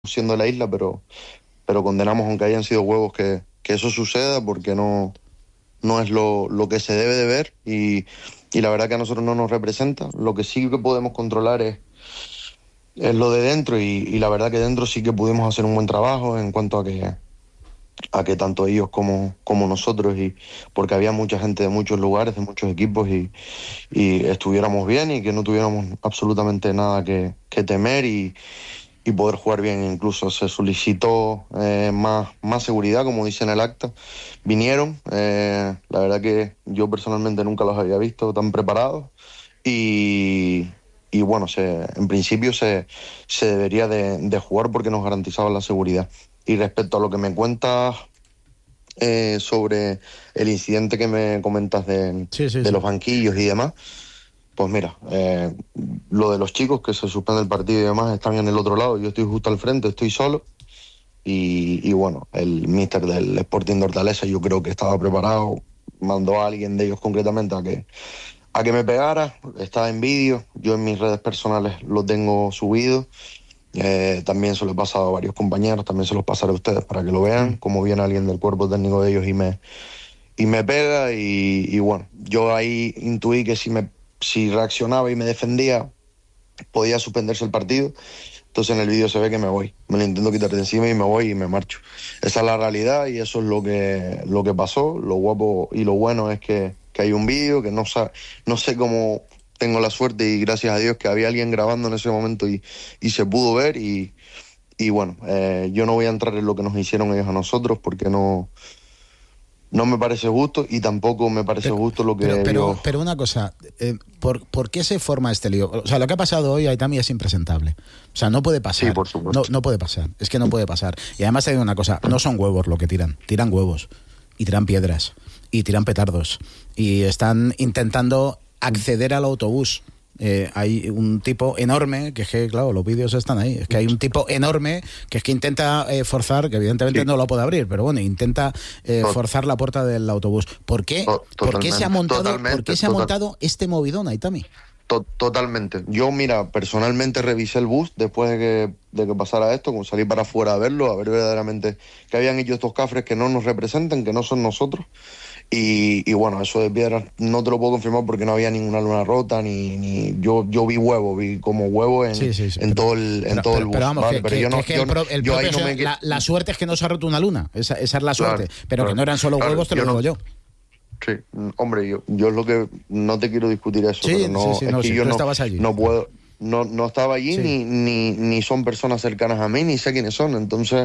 siendo la isla, pero condenamos, aunque hayan sido huevos, que eso suceda, porque no es lo que se debe de ver, y la verdad que a nosotros no nos representa. Lo que sí que podemos controlar es lo de dentro, y la verdad que dentro sí que pudimos hacer un buen trabajo en cuanto a que tanto ellos como nosotros, y porque había mucha gente de muchos lugares, de muchos equipos, y estuviéramos bien y que no tuviéramos absolutamente nada que temer, y poder jugar bien. Incluso se solicitó más seguridad, como dice en el acta. Vinieron, la verdad que yo personalmente nunca los había visto tan preparados, y bueno, en principio se debería de jugar porque nos garantizaba la seguridad. Y respecto a lo que me cuentas sobre el incidente que me comentas Sí, sí, de sí. los banquillos y demás, pues mira, lo de los chicos que se suspende el partido y demás están en el otro lado, yo estoy justo al frente, estoy solo, y bueno, el míster del Sporting de Hortaleza yo creo que estaba preparado, mandó a alguien de ellos concretamente a que me pegara, estaba en vídeo, yo en mis redes personales lo tengo subido, también se lo he pasado a varios compañeros, también se los pasaré a ustedes para que lo vean, como viene alguien del cuerpo técnico de ellos y me pega, y bueno, yo ahí intuí que si reaccionaba y me defendía, podía suspenderse el partido. Entonces en el vídeo se ve que me voy, me lo intento quitar de encima y me voy y me marcho. Esa es la realidad, y eso es lo que pasó. Lo guapo y lo bueno es que hay un vídeo, que no sé cómo tengo la suerte, y gracias a Dios que había alguien grabando en ese momento, y se pudo ver, y bueno, yo no voy a entrar en lo que nos hicieron ellos a nosotros, porque no me parece justo, y tampoco me parece Pero, justo lo pero, que pero, ellos... pero una cosa, ¿por qué se forma este lío? O sea, lo que ha pasado hoy, Aitami, es impresentable. O sea, no puede Sí, pasar. por No, supuesto. no puede pasar. Es que no puede pasar. Y además te digo una cosa, no son huevos lo que tiran huevos. Y tiran piedras. Y tiran petardos. Y están intentando acceder al autobús. Hay un tipo enorme, que es que, claro, los vídeos están ahí, es que hay un tipo enorme que es que intenta forzar, que evidentemente Sí, no lo puede abrir, pero bueno, intenta to- forzar la puerta del autobús. ¿Por qué se ha totalmente, montado, por qué totalmente, se ha montado este movidón, Aitami? totalmente. Yo, mira, personalmente revisé el bus después de que pasara esto, como salí para afuera a verlo, a ver verdaderamente que habían hecho estos cafres que no nos representan, que no son nosotros. Y bueno, eso de piedras no te lo puedo confirmar porque no había ninguna luna rota, ni yo vi huevo, vi como huevo en, Sí, sí, sí, en todo el, en todo el pero bus, vamos, ¿vale? Pero yo que no, es que yo, no- el yo ahí propio, no me... la suerte es que no se ha roto una luna, esa es la Claro, suerte, pero que claro, no eran solo claro, huevos, te lo yo digo no... yo. Sí, hombre, yo es lo que no te quiero discutir eso, pero Sí, sí, no, sí, es no, que sí, yo tú no, estabas allí. no puedo, no estaba allí, Sí. ni son personas cercanas a mí, ni sé quiénes son. Entonces,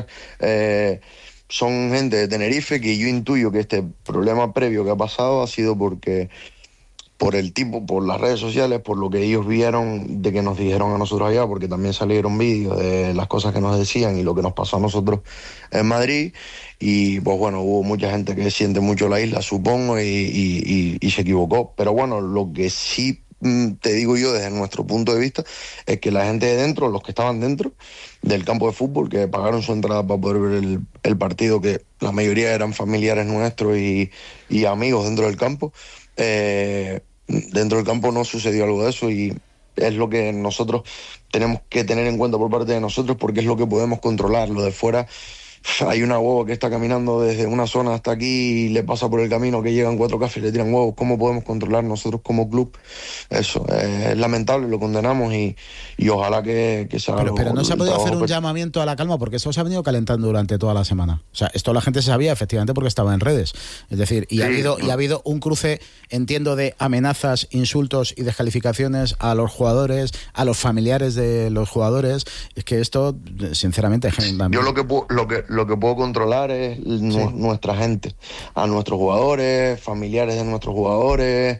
son gente de Tenerife, que yo intuyo que este problema previo que ha pasado ha sido por el tipo, por las redes sociales, por lo que ellos vieron de que nos dijeron a nosotros allá, porque también salieron vídeos de las cosas que nos decían y lo que nos pasó a nosotros en Madrid. Y pues bueno, hubo mucha gente que siente mucho la isla, supongo, y se equivocó. Pero bueno, lo que sí, te digo yo desde nuestro punto de vista, es que la gente de dentro, los que estaban dentro del campo de fútbol, que pagaron su entrada para poder ver el partido, que la mayoría eran familiares nuestros y amigos dentro del campo, dentro del campo no sucedió algo de eso, y es lo que nosotros tenemos que tener en cuenta por parte de nosotros, porque es lo que podemos controlar. Lo de fuera, hay una huevo que está caminando desde una zona hasta aquí y le pasa por el camino que llegan cuatro cafés y le tiran huevos. ¿Cómo podemos controlar nosotros como club eso? Es lamentable, lo condenamos, y ojalá que se haga Pero no se ha el podido hacer trabajo. un llamamiento a la calma porque esto se ha venido calentando durante toda la semana. O sea, esto la gente se sabía efectivamente porque estaba en redes. Es decir, Sí, ha habido un cruce, entiendo, de amenazas, insultos y descalificaciones a los jugadores, a los familiares de los jugadores. Es que esto, sinceramente, yo lo que puedo controlar es sí. nuestra gente, a nuestros jugadores, familiares de nuestros jugadores,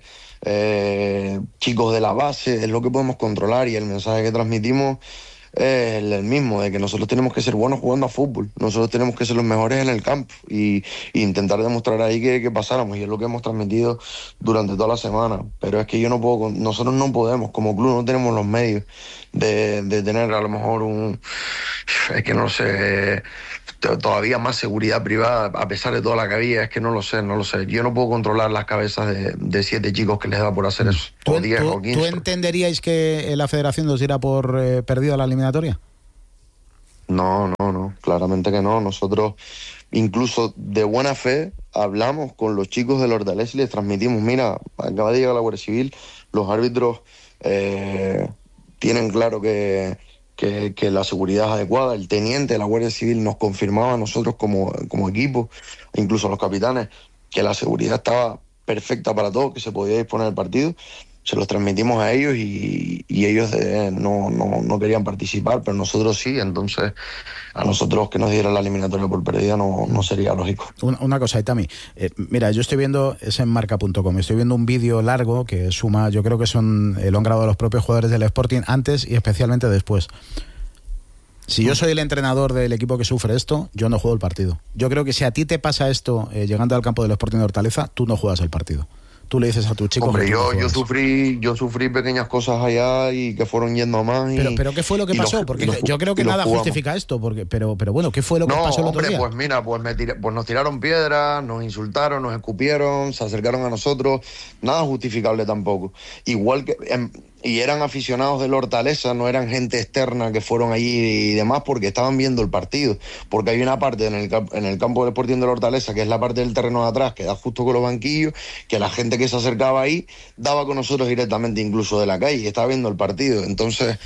chicos de la base, es lo que podemos controlar, y el mensaje que transmitimos es el mismo, de que nosotros tenemos que ser buenos jugando a fútbol, nosotros tenemos que ser los mejores en el campo, y intentar demostrar ahí que pasáramos, y es lo que hemos transmitido durante toda la semana. Pero es que nosotros no podemos, como club no tenemos los medios de tener a lo mejor es que no sé, todavía más seguridad privada, a pesar de toda la que había. Es que no lo sé. Yo no puedo controlar las cabezas de 7 chicos que les da por hacer eso, o 10 o ¿Tú 15. entenderíais que la federación nos diera por perdida la eliminatoria? No, no, no, claramente que no. Nosotros, incluso de buena fe, hablamos con los chicos del Hortaleza y les transmitimos, mira, acaba de llegar la Guardia Civil, los árbitros tienen claro que la seguridad es adecuada. El teniente de la Guardia Civil nos confirmaba a nosotros como equipo, incluso a los capitanes, que la seguridad estaba perfecta para todos, que se podía disponer del partido. Se los transmitimos a ellos y ellos no querían participar, pero nosotros sí. Entonces, a nosotros que nos dieran la eliminatoria por perdida no sería lógico. Una cosa, Itami, mira, yo estoy viendo, es en marca.com, estoy viendo un vídeo largo que suma, yo creo que lo han grabado los propios jugadores del Sporting antes y especialmente después. Si yo soy el entrenador del equipo que sufre esto, yo no juego el partido. Yo creo que si a ti te pasa esto llegando al campo del Sporting de Hortaleza, tú no juegas el partido. Tú le dices a tus chicos... Hombre, yo sufrí pequeñas cosas allá y que fueron yendo a más. Pero ¿qué fue lo que pasó? Porque yo creo que nada justifica esto. Pero bueno, ¿qué fue lo que pasó el otro día? Pues mira, pues nos tiraron piedras, nos insultaron, nos escupieron, se acercaron a nosotros. Nada justificable tampoco. Igual que... y eran aficionados del Hortaleza, no eran gente externa que fueron allí y demás porque estaban viendo el partido. Porque hay una parte en el campo del Sporting del Hortaleza, que es la parte del terreno de atrás, que da justo con los banquillos, que la gente que se acercaba ahí daba con nosotros directamente incluso de la calle y estaba viendo el partido. Entonces,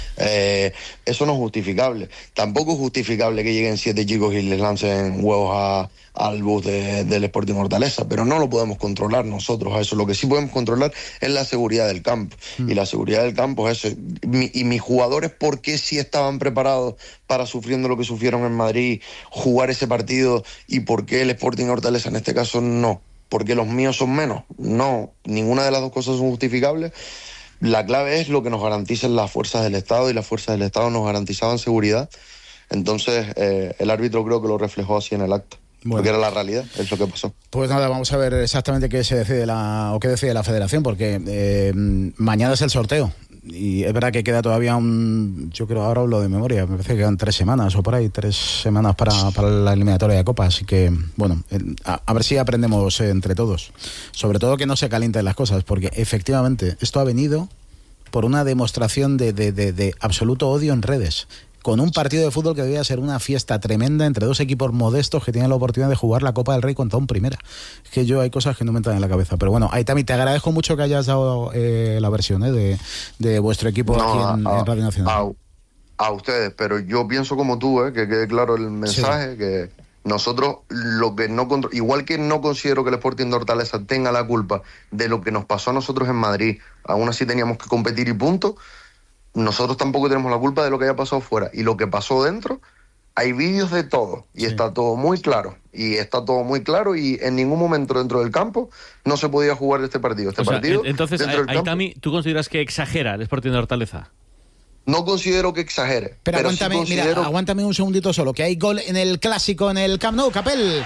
eso no es justificable. Tampoco es justificable que lleguen 7 chicos y les lancen huevos al bus del Sporting Hortaleza, pero no lo podemos controlar nosotros a eso. Lo que sí podemos controlar es la seguridad del campo. Y la seguridad del campo es eso. Y mis jugadores, ¿por qué sí estaban preparados para, sufriendo lo que sufrieron en Madrid, jugar ese partido? ¿Y por qué el Sporting Hortaleza en este caso no? ¿Porque los míos son menos? No, ninguna de las dos cosas son justificables. La clave es lo que nos garanticen las fuerzas del Estado, y las fuerzas del Estado nos garantizaban seguridad. Entonces, el árbitro creo que lo reflejó así en el acto. Bueno, porque era la realidad, es lo que pasó. Pues nada, vamos a ver exactamente qué se decide qué decide la Federación, porque mañana es el sorteo. Y es verdad que queda todavía yo creo, ahora hablo de memoria, me parece que quedan 3 semanas o por ahí, 3 semanas para la eliminatoria de Copa. Así que, bueno, a ver si aprendemos entre todos. Sobre todo que no se calienten las cosas, porque efectivamente esto ha venido por una demostración de absoluto odio en redes, con un partido de fútbol que debía ser una fiesta tremenda entre dos equipos modestos que tienen la oportunidad de jugar la Copa del Rey contra un primera. Es que hay cosas que no me entran en la cabeza. Pero bueno, Aitami, te agradezco mucho que hayas dado la versión de vuestro equipo aquí en Radio Nacional. A ustedes, pero yo pienso como tú, que quede claro el mensaje, sí. Que nosotros, igual que no considero que el Sporting de Hortaleza tenga la culpa de lo que nos pasó a nosotros en Madrid, aún así teníamos que competir y punto. Nosotros tampoco tenemos la culpa de lo que haya pasado fuera. Y lo que pasó dentro, hay vídeos de todo. Y sí, está todo muy claro. Y en ningún momento dentro del campo no se podía jugar este partido. Entonces, Aitami, ¿tú consideras que exagera el Sporting de Hortaleza? No considero que exagere. Pero aguántame, sí considero... mira, aguántame un segundito solo, que hay gol en el Clásico, en el Camp Nou, Capel.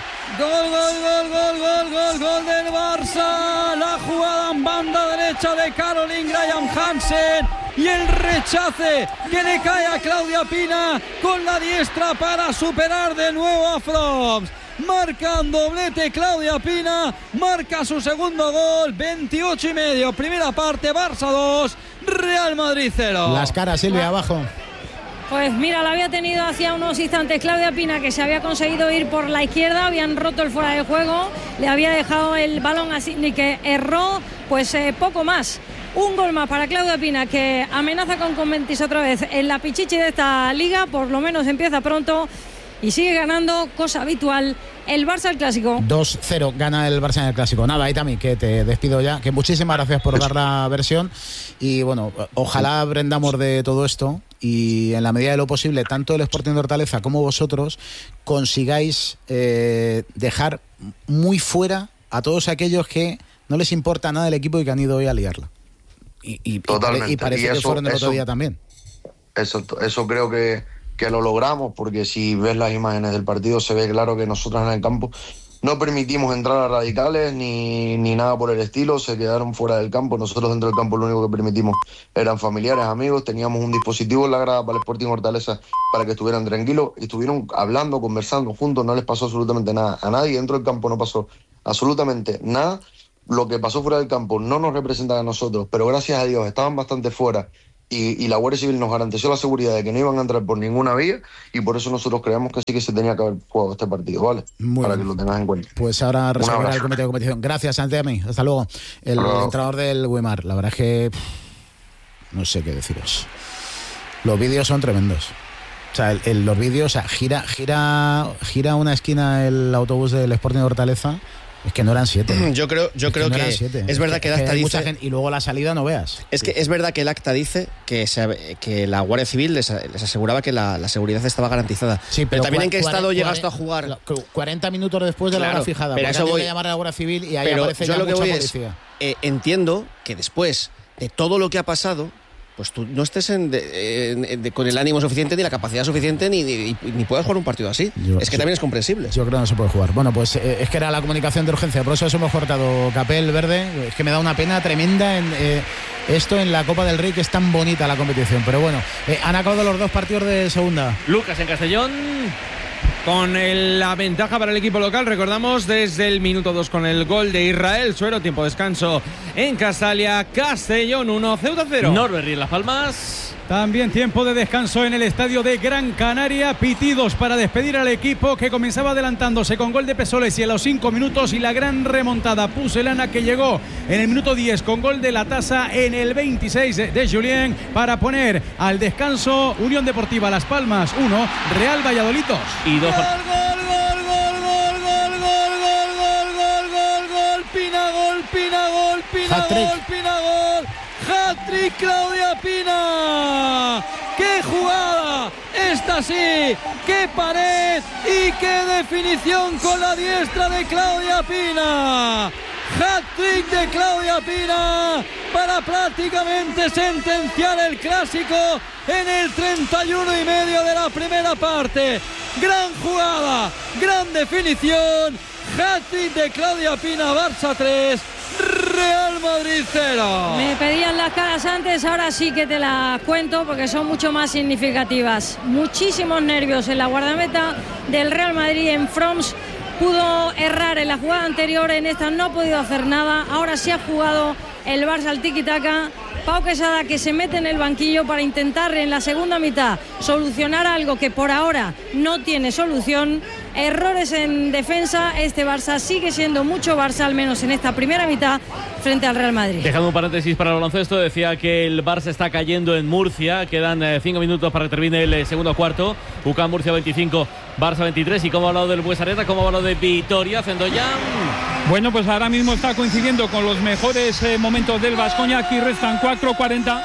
Gol del Barça. La jugada en banda derecha de Caroline Graham Hansen. Y el rechace que le cae a Claudia Pina con la diestra para superar de nuevo a Froms. Marca un doblete Claudia Pina, marca su segundo gol, 28:30, primera parte, Barça 2, Real Madrid 0. Las caras, Silvia, abajo. Pues mira, la había tenido hacía unos instantes Claudia Pina, que se había conseguido ir por la izquierda, habían roto el fuera de juego, le había dejado el balón a Sidney, que erró, pues poco más. Un gol más para Claudia Pina, que amenaza con Conventis otra vez en la pichichi de esta liga, por lo menos empieza pronto. Y sigue ganando, cosa habitual, el Barça el Clásico. 2-0 gana el Barça en el Clásico. Nada, Aitami, que te despido ya. Que muchísimas gracias por dar la versión. Y bueno, ojalá aprendamos de todo esto. Y en la medida de lo posible, tanto el Sporting de Hortaleza como vosotros consigáis dejar muy fuera a todos aquellos que no les importa nada el equipo y que han ido hoy a liarla. Y parece que fueron el otro día también. Eso creo que lo logramos, porque si ves las imágenes del partido se ve claro que nosotros en el campo no permitimos entrar a radicales ni nada por el estilo, se quedaron fuera del campo. Nosotros dentro del campo lo único que permitimos eran familiares, amigos, teníamos un dispositivo en la grada para el Sporting Hortaleza para que estuvieran tranquilos, estuvieron hablando, conversando juntos, no les pasó absolutamente nada a nadie, dentro del campo no pasó absolutamente nada. Lo que pasó fuera del campo no nos representa a nosotros, pero gracias a Dios estaban bastante fuera y la Guardia Civil nos garantizó la seguridad de que no iban a entrar por ninguna vía, y por eso nosotros creemos que sí que se tenía que haber jugado este partido, ¿vale? Para que lo tengas en cuenta. Pues ahora resolverá el comité de competición. Gracias, Santiami. Hasta luego. El entrenador del Weimar. La verdad es que no sé qué deciros. Los vídeos son tremendos. O sea, los vídeos, o sea, gira una esquina el autobús del Sporting de Hortaleza. Es que no eran 7. Yo creo que es verdad que el acta dice... y luego la salida no veas. Es que es verdad que el acta dice que la Guardia Civil les aseguraba que la seguridad estaba garantizada. Sí, pero también en qué estado llegaste a jugar... 40 minutos después de la hora fijada. Pero eso voy a llamar a la Guardia Civil y ahí aparece ya mucha policía. Entiendo que después de todo lo que ha pasado, pues tú no estés con el ánimo suficiente, ni la capacidad suficiente, ni puedas jugar un partido así. También es comprensible. Yo creo que no se puede jugar. Bueno, pues es que era la comunicación de urgencia, por eso hemos cortado Capel Verde. Es que me da una pena tremenda esto en la Copa del Rey, que es tan bonita la competición. Pero bueno, han acabado los 2 partidos de segunda. Lucas en Castellón, con la ventaja para el equipo local. Recordamos desde el minuto 2 con el gol de Israel Suero. Tiempo de descanso en Castalia. Castellón 1, Ceuta 0. Norberry en Las Palmas. También tiempo de descanso en el estadio de Gran Canaria. Pitidos para despedir al equipo que comenzaba adelantándose con gol de Pesoles y a los 5 minutos, y la gran remontada pucelana que llegó en el minuto 10 con gol de La Tasa en el 26 de Julien para poner al descanso Unión Deportiva Las Palmas 1, Real Valladolid 2. Y 2. Gol. Hat-trick Claudia Pina. ¡Qué jugada! Esta sí, qué pared y qué definición con la diestra de Claudia Pina. Hat-trick de Claudia Pina para prácticamente sentenciar el clásico en el 31 y medio de la primera parte. Gran jugada, gran definición. Hat-trick de Claudia Pina. Barça 3, Real Madrid 0. Me pedían las caras antes, ahora sí que te las cuento porque son mucho más significativas. Muchísimos nervios en la guardameta del Real Madrid. En Froms pudo errar en la jugada anterior, en esta no ha podido hacer nada. Ahora sí ha jugado el Barça al tiki-taka. Pau Quesada, que se mete en el banquillo para intentar en la segunda mitad solucionar algo que por ahora no tiene solución. Errores en defensa. Este Barça sigue siendo mucho Barça, al menos en esta primera mitad, frente al Real Madrid. Dejando un paréntesis para el baloncesto, decía que el Barça está cayendo en Murcia. Quedan 5 minutos para que termine el segundo cuarto. UCAM Murcia 25, Barça 23. Y como ha hablado del Buesarreta, como ha hablado de Vitoria, Zendoyan. Bueno, pues ahora mismo está coincidiendo con los mejores momentos del Baskonia. Aquí restan 4:40.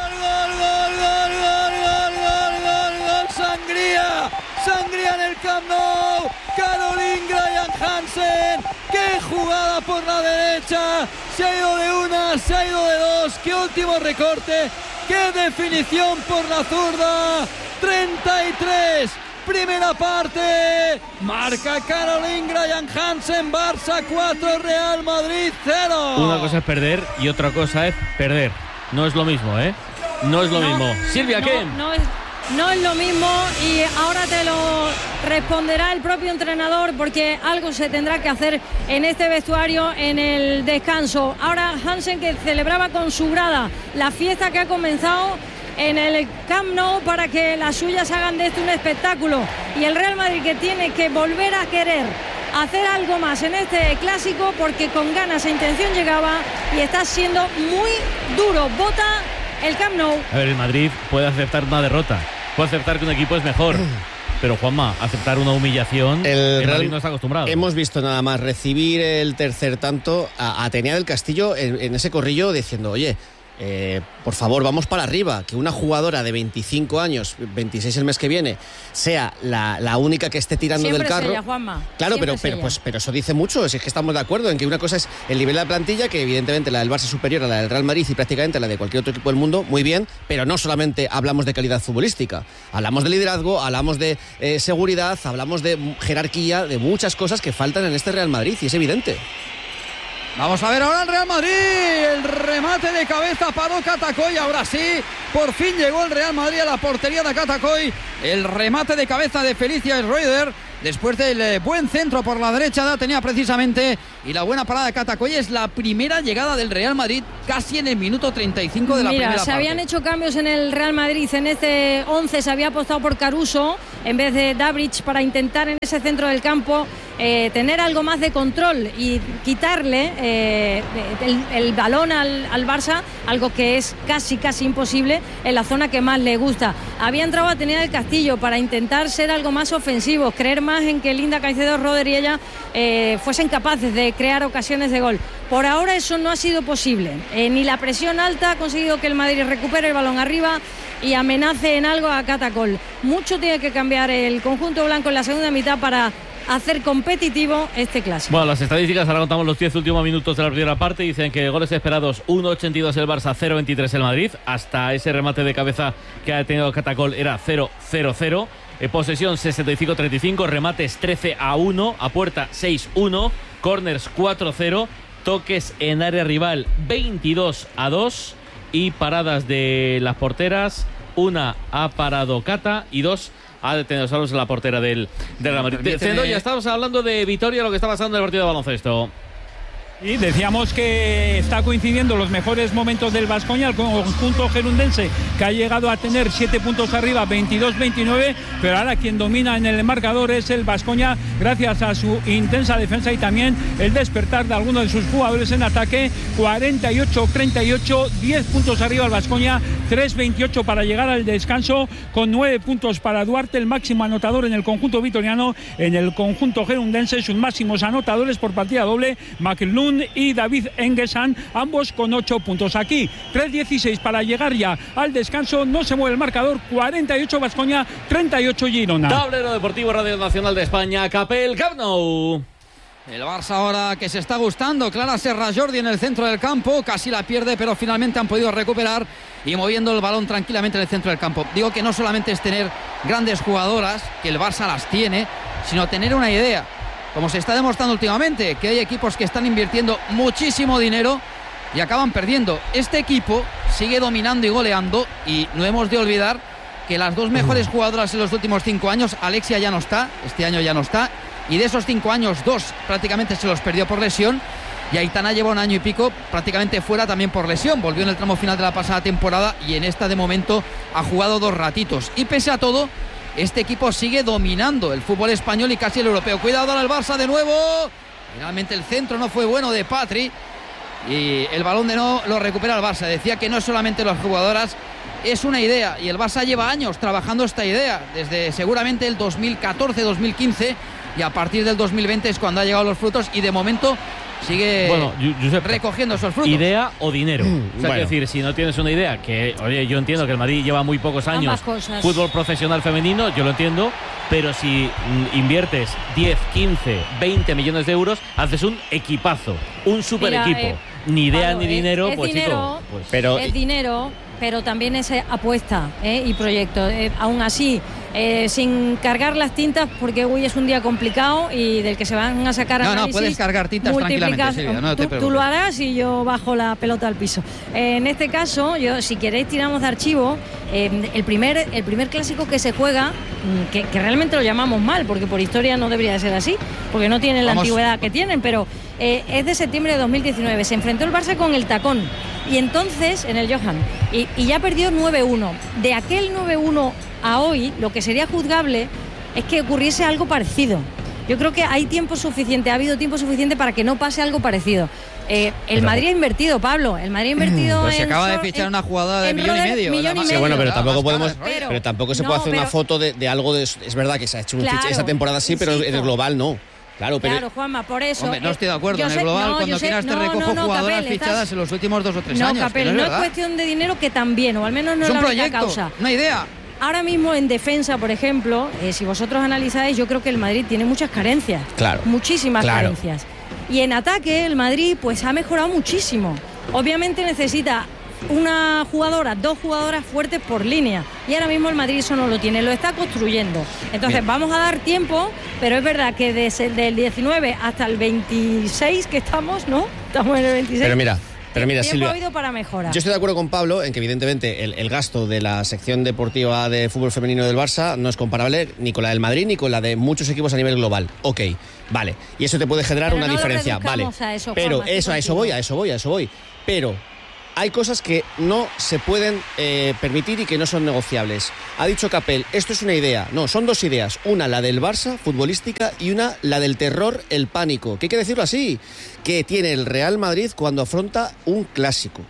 Sangría en el Camp Nou. Caroline Graham Hansen. ¡Qué jugada por la derecha! Se ha ido de una, se ha ido de dos. ¡Qué último recorte! ¡Qué definición por la zurda! 33. Primera parte. Marca Caroline Graham Hansen. Barça 4, Real Madrid 0. Una cosa es perder y otra cosa es perder. No es lo mismo, ¿eh? No es lo mismo. Silvia, ¿qué? No es lo mismo, y ahora te lo responderá el propio entrenador, porque algo se tendrá que hacer en este vestuario en el descanso. Ahora Hansen, que celebraba con su grada la fiesta que ha comenzado en el Camp Nou para que las suyas hagan de esto un espectáculo, y el Real Madrid, que tiene que volver a querer hacer algo más en este clásico, porque con ganas e intención llegaba y está siendo muy duro. Bota el Camp Nou. A ver, el Madrid puede aceptar una derrota, puede aceptar que un equipo es mejor, pero Juanma, aceptar una humillación, el Madrid no está acostumbrado. Hemos visto nada más recibir el tercer tanto a Atenea del Castillo en ese corrillo diciendo, oye, por favor, vamos para arriba, que una jugadora de 25 años, 26 el mes que viene, sea la única que esté tirando siempre del carro. Es ella, Juanma. Claro, pero eso dice mucho. Es que estamos de acuerdo en que una cosa es el nivel de la plantilla, que evidentemente la del Barça es superior a la del Real Madrid y prácticamente a la de cualquier otro equipo del mundo, muy bien, pero no solamente hablamos de calidad futbolística, hablamos de liderazgo, hablamos de seguridad, hablamos de jerarquía, de muchas cosas que faltan en este Real Madrid, y es evidente. Vamos a ver ahora el Real Madrid. El remate de cabeza paró Catacoy. Ahora sí, por fin llegó el Real Madrid a la portería de Catacoy. El remate de cabeza de Felicia Schroeder, después del buen centro por la derecha, tenía precisamente, y la buena parada de Catacoll. Es la primera llegada del Real Madrid casi en el minuto 35 de la primera parte. Se habían hecho cambios en el Real Madrid. En este 11 se había apostado por Caruso en vez de Dabrich para intentar en ese centro del campo tener algo más de control y quitarle el balón al Barça, algo que es casi imposible en la zona que más le gusta. Había entrado a tener el Castillo para intentar ser algo más ofensivos, creer más en que Linda Caicedo, Roder y ella fuesen capaces de crear ocasiones de gol. Por ahora eso no ha sido posible. Ni la presión alta ha conseguido que el Madrid recupere el balón arriba y amenace en algo a Catacoll. Mucho tiene que cambiar el conjunto blanco en la segunda mitad para hacer competitivo este clásico. Bueno, las estadísticas, ahora contamos los 10 últimos minutos de la primera parte. Dicen que goles esperados 1,82 el Barça, 0,23 el Madrid. Hasta ese remate de cabeza que ha tenido Catacoll era 0-0-0. Posesión 65-35, remates 13-1, a puerta 6-1, corners 4-0, toques en área rival 22-2 y paradas de las porteras. Una ha parado Cata y dos ha detenido solos en la portera del Real Madrid. Ya estamos hablando de Vitoria, lo que está pasando en el partido de baloncesto. Y decíamos que está coincidiendo los mejores momentos del Baskonia, el conjunto gerundense, que ha llegado a tener 7 puntos arriba, 22-29, pero ahora quien domina en el marcador es el Baskonia, gracias a su intensa defensa y también el despertar de algunos de sus jugadores en ataque. 48-38, 10 puntos arriba el Baskonia, 3-28 para llegar al descanso, con 9 puntos para Duarte, el máximo anotador en el conjunto vitoriano. En el conjunto gerundense, sus máximos anotadores por partida doble, McLeod y David Engesan, ambos con 8 puntos. Aquí 3-16 para llegar ya al descanso. No se mueve el marcador. 48 Baskonia, 38 Girona. Tablero Deportivo Radio Nacional de España, Capel, Camp Nou. El Barça ahora que se está gustando. Clara Serra Jordi en el centro del campo, casi la pierde, pero finalmente han podido recuperar y moviendo el balón tranquilamente en el centro del campo. Digo que no solamente es tener grandes jugadoras, que el Barça las tiene, sino tener una idea, como se está demostrando últimamente, que hay equipos que están invirtiendo muchísimo dinero y acaban perdiendo. Este equipo sigue dominando y goleando, y no hemos de olvidar que las dos mejores jugadoras en los últimos 5 años, Alexia ya no está, este año ya no está, y de esos 5 años, 2 prácticamente se los perdió por lesión, y Aitana lleva 1 año y pico prácticamente fuera también por lesión. Volvió en el tramo final de la pasada temporada y en esta de momento ha jugado 2 ratitos, y pese a todo este equipo sigue dominando el fútbol español y casi el europeo. Cuidado al Barça de nuevo. Finalmente el centro no fue bueno de Patri y el balón de no lo recupera el Barça. Decía que no es solamente las jugadoras, es una idea, y el Barça lleva años trabajando esta idea, desde seguramente el 2014-2015, y a partir del 2020 es cuando ha llegado los frutos, y de momento sigue recogiendo esos frutos. ¿Idea o dinero? O sea, quiero decir, si no tienes una idea, que oye, yo entiendo que el Madrid lleva muy pocos años fútbol profesional femenino, yo lo entiendo, pero si inviertes 10, 15, 20 millones de euros, haces un equipazo, un super equipo. Ni idea ni dinero, pues dinero, chico. Pues, pero es dinero, pero también es apuesta y proyecto. Aún así, sin cargar las tintas, porque hoy es un día complicado y del que se van a sacar análisis. No, puedes cargar tintas tranquilamente, Silvia, no te preocupes. Tú lo harás y yo bajo la pelota al piso. En este caso, yo, si queréis, tiramos de archivo. El primer clásico que se juega, que realmente lo llamamos mal, porque por historia no debería de ser así, porque no tienen la antigüedad que tienen, pero es de septiembre de 2019. Se enfrentó el Barça con el Tacón, y entonces en el Johan, y ya perdió 9-1. De aquel 9-1 a hoy, lo que sería juzgable es que ocurriese algo parecido. Yo creo que hay tiempo suficiente, ha habido tiempo suficiente para que no pase algo parecido. El Madrid ha invertido, Pablo. El Madrid ha invertido pues se acaba de fichar una jugada de millón y medio. Sí, bueno, pero tampoco podemos. Pero tampoco se puede hacer una foto de algo de. Es verdad que se ha hecho esa temporada sí, pero en el global no. Claro, Juanma, por eso. Hombre, no estoy de acuerdo. En el global, cuando quieras te recojo jugadoras fichadas en los últimos 2 o 3 años. Capel, no es cuestión de dinero, que también, o al menos no es la única causa. Una idea. Ahora mismo en defensa, por ejemplo, si vosotros analizáis, yo creo que el Madrid tiene muchas carencias. Claro. Muchísimas carencias. Y en ataque el Madrid pues ha mejorado muchísimo. Obviamente necesita una jugadora, 2 jugadoras fuertes por línea, y ahora mismo el Madrid eso no lo tiene, lo está construyendo. Entonces vamos a dar tiempo, pero es verdad que desde el 19 hasta el 26 que estamos, ¿no? Estamos en el 26. Pero mira, Pero mira, tiempo Silvia, ha habido para mejorar. yo estoy de acuerdo con Pablo en que evidentemente el gasto de la sección deportiva de fútbol femenino del Barça no es comparable ni con la del Madrid ni con la de muchos equipos a nivel global. Ok, vale. Y eso te puede generar Pero una no lo diferencia, vale. reduzcamos a eso, Pero Juanma, eso, a eso voy. Pero hay cosas que no se pueden permitir y que no son negociables. Ha dicho Capel, esto es una idea. No, son dos ideas. Una, la del Barça, futbolística, y una, la del terror, el pánico. Que hay que decirlo así, que tiene el Real Madrid cuando afronta un clásico.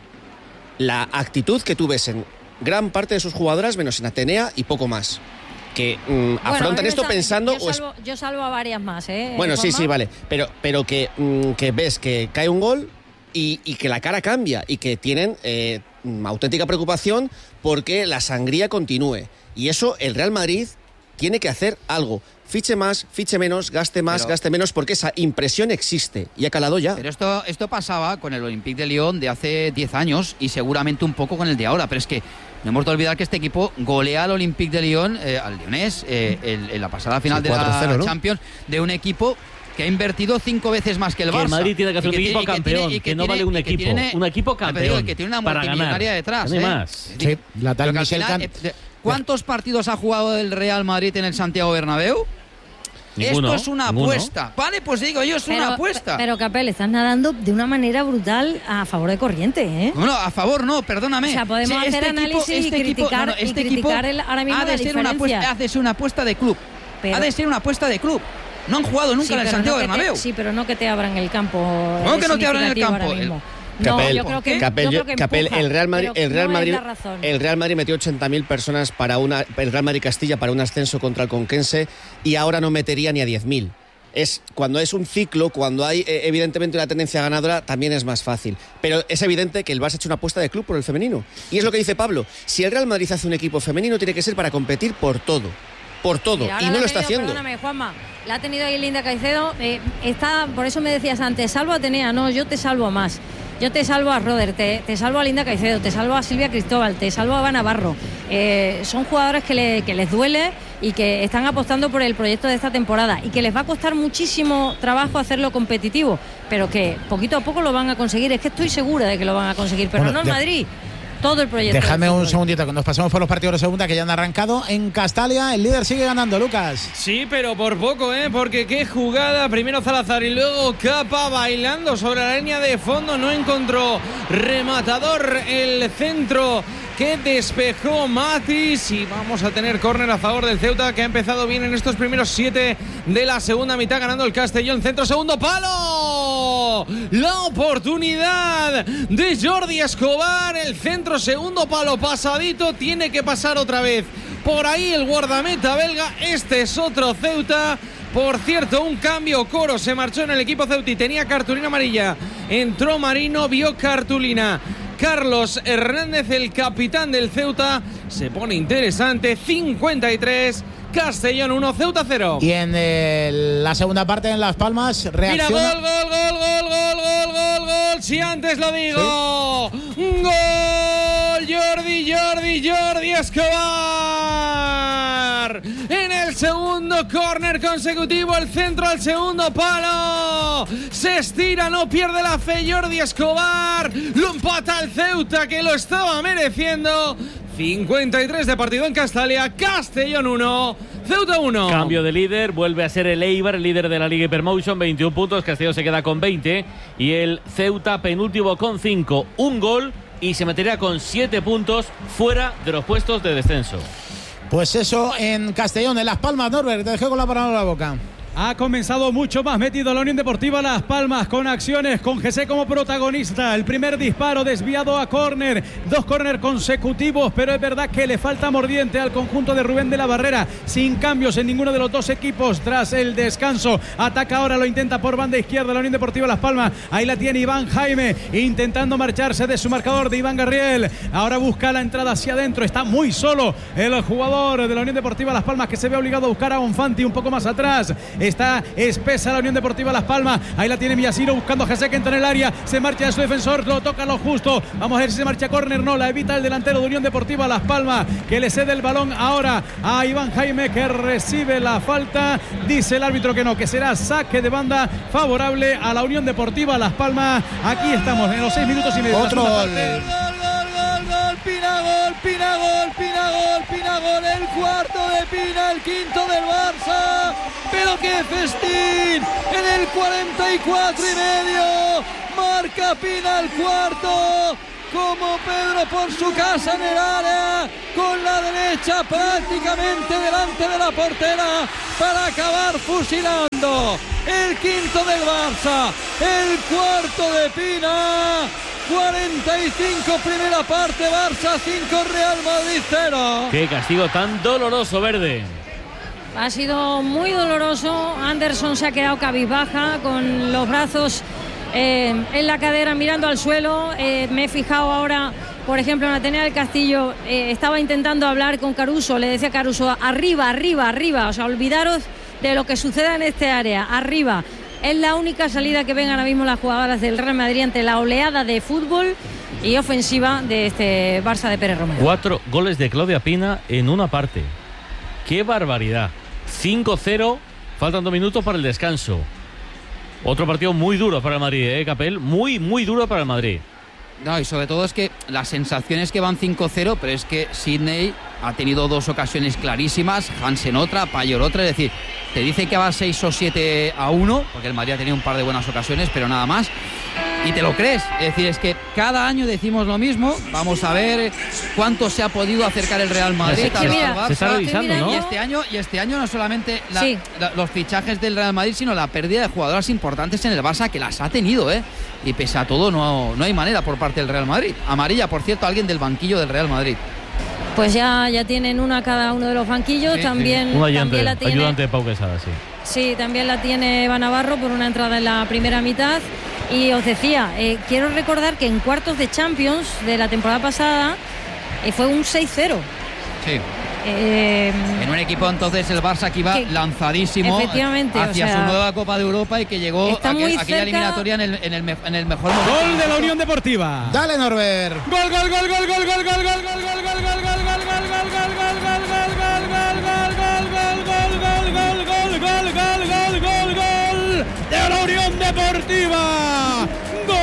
La actitud que tú ves en gran parte de sus jugadoras, menos en Atenea y poco más. Que afrontan esto pensando... Yo salvo a varias más, ¿eh? Bueno, sí, Juanma. vale. Pero que ves que cae un gol... Y que la cara cambia y que tienen auténtica preocupación porque la sangría continúe. Y eso el Real Madrid tiene que hacer algo. Fiche más, fiche menos, gaste más, gaste menos, porque esa impresión existe y ha calado ya. Pero esto pasaba con el Olympique de Lyon de hace 10 años y seguramente un poco con el de ahora. Pero es que no hemos de olvidar que este equipo golea al Olympique de Lyon, al Lyonés, en la pasada final de la Champions, de un equipo que ha invertido 5 veces más que el Barça. Que el Madrid tiene que hacer un equipo campeón, que no vale un equipo. Un equipo campeón. Que tiene una para multimillonaria detrás. No hay más. Sí, la tal Michel ¿Cuántos partidos ha jugado el Real Madrid en el Santiago Bernabéu? Ninguno, esto es una apuesta. Vale, pues digo yo, es una apuesta. Pero Capel, estás nadando de una manera brutal a favor de corriente, ¿eh? No, a favor no, perdóname. O sea, podemos hacer análisis y criticar, ahora mismo la diferencia. Ha de ser una apuesta de club. Ha de ser una apuesta de club. No han jugado nunca en el Santiago Bernabéu. Sí, pero no que te abran el campo. ¿Cómo que no te abran el campo? Capel, yo creo que Capel, empuja, el Real Madrid no el Real Madrid metió 80.000 personas el Real Madrid Castilla para un ascenso contra el Conquense y ahora no metería ni a 10.000. Cuando es un ciclo, cuando hay evidentemente una tendencia ganadora, también es más fácil. Pero es evidente que el Barça ha hecho una apuesta de club por el femenino. Y es lo que dice Pablo. Si el Real Madrid hace un equipo femenino, tiene que ser para competir por todo. Y no lo está haciendo. Perdóname, Juanma, la ha tenido ahí Linda Caicedo. Por eso me decías antes, salvo a Atenea. No, yo te salvo más. Yo te salvo a Roder, te salvo a Linda Caicedo, te salvo a Silvia Cristóbal, te salvo a Eva Navarro. Son jugadores que les duele y que están apostando por el proyecto de esta temporada y que les va a costar muchísimo trabajo hacerlo competitivo, pero que poquito a poco lo van a conseguir. Es que estoy segura de que lo van a conseguir, pero no en Madrid. Todo el proyecto. Dejadme un segundito que nos pasamos por los partidos de segunda que ya han arrancado. En Castalia el líder sigue ganando, Lucas. Sí, pero por poco, porque qué jugada. Primero Salazar y luego Capa bailando sobre la línea de fondo. No encontró rematador el centro que despejó Matis y vamos a tener córner a favor del Ceuta, que ha empezado bien en estos primeros 7 de la segunda mitad, ganando el Castellón. Centro, segundo palo, la oportunidad de Jordi Escobar, el centro, segundo palo, pasadito, tiene que pasar otra vez por ahí el guardameta belga. Este es otro Ceuta. Por cierto, un cambio, Coro se marchó en el equipo Ceuta y tenía cartulina amarilla, entró Marino, vio cartulina Carlos Hernández, el capitán del Ceuta. Se pone interesante. 53, Castellón 1, Ceuta 0. Y en la segunda parte en Las Palmas reacciona. Mira, gol. Si antes lo digo. ¿Sí? Gol, Jordi Escobar. En el segundo córner consecutivo, el centro al segundo palo. Se estira, no pierde la fe Jordi Escobar. Lo empata el Ceuta, que lo estaba mereciendo. 53 de partido en Castalia. Castellón 1, Ceuta 1. Cambio de líder, vuelve a ser el Eibar, el líder de la Liga Hypermotion, 21 puntos. Castellón se queda con 20 y el Ceuta penúltimo con 5, un gol, y se metería con 7 puntos fuera de los puestos de descenso. Pues eso en Castellón. En Las Palmas, Norbert, te dejé con la palabra en la boca. Ha comenzado mucho más metido la Unión Deportiva Las Palmas, con acciones, con José como protagonista. El primer disparo desviado a córner, 2 córner consecutivos, pero es verdad que le falta mordiente al conjunto de Rubén de la Barrera, sin cambios en ninguno de los dos equipos tras el descanso. Ataca ahora, lo intenta por banda izquierda la Unión Deportiva Las Palmas. Ahí la tiene Iván Jaime, intentando marcharse de su marcador de Iván Garriel. Ahora busca la entrada hacia adentro, está muy solo el jugador de la Unión Deportiva Las Palmas, que se ve obligado a buscar a Bonfanti un poco más atrás. Está espesa la Unión Deportiva Las Palmas. Ahí la tiene Miyashiro buscando a Jesse, que entra en el área. Se marcha de su defensor, lo toca lo justo. Vamos a ver si se marcha córner. No, la evita el delantero de Unión Deportiva Las Palmas, que le cede el balón ahora a Iván Jaime, que recibe la falta. Dice el árbitro que no, que será saque de banda favorable a la Unión Deportiva Las Palmas. Aquí estamos en los 6 minutos y medio. Otro gol. Pina, gol, el cuarto de Pina, el quinto del Barça, pero qué festín, en el 44 y medio, marca Pina el cuarto, como Pedro por su casa en el área, con la derecha prácticamente delante de la portera, para acabar fusilando, el quinto del Barça, el cuarto de Pina. 45 primera parte, Barça 5, Real Madrid 0. Qué castigo tan doloroso, Verde. Ha sido muy doloroso. Anderson se ha quedado cabizbaja con los brazos en la cadera mirando al suelo. Me he fijado ahora, por ejemplo, en Atenea del Castillo, estaba intentando hablar con Caruso, le decía a Caruso, arriba, o sea, olvidaros de lo que suceda en este área, arriba. Es la única salida que ven ahora mismo las jugadoras del Real Madrid ante la oleada de fútbol y ofensiva de este Barça de Pérez Romero. 4 goles de Claudia Pina en una parte. ¡Qué barbaridad! 5-0, faltan 2 minutos para el descanso. Otro partido muy duro para el Madrid, Capel, muy duro para el Madrid. No, y sobre todo es que la sensación es que van 5-0, pero es que Sydney ha tenido 2 ocasiones clarísimas, Hansen otra, Payor otra, es decir, te dice que va 6 o 7-1, porque el Madrid ha tenido un par de buenas ocasiones, pero nada más, y te lo crees. Es decir, es que cada año decimos lo mismo. Vamos a ver cuánto se ha podido acercar el Real Madrid al Barça. Se está revisando, ¿no? Y este año no solamente los fichajes del Real Madrid, sino la pérdida de jugadoras importantes en el Barça, que las ha tenido, y pese a todo no hay manera por parte del Real Madrid. Amarilla, por cierto, alguien del banquillo del Real Madrid. Pues ya tienen una cada uno de los banquillos, sí, también, sí. Un también la tiene, ayudante de Pau Quesada, sí. Sí, también la tiene Eva Navarro por una entrada en la primera mitad. Y os decía, quiero recordar que en cuartos de Champions de la temporada pasada fue un 6-0. Sí. En un equipo entonces el Barça que iba lanzadísimo hacia su nueva Copa de Europa y que llegó a aquella eliminatoria en el mejor momento. Gol de la Unión Deportiva. Dale, Norbert. Gol de la Unión Deportiva. Gol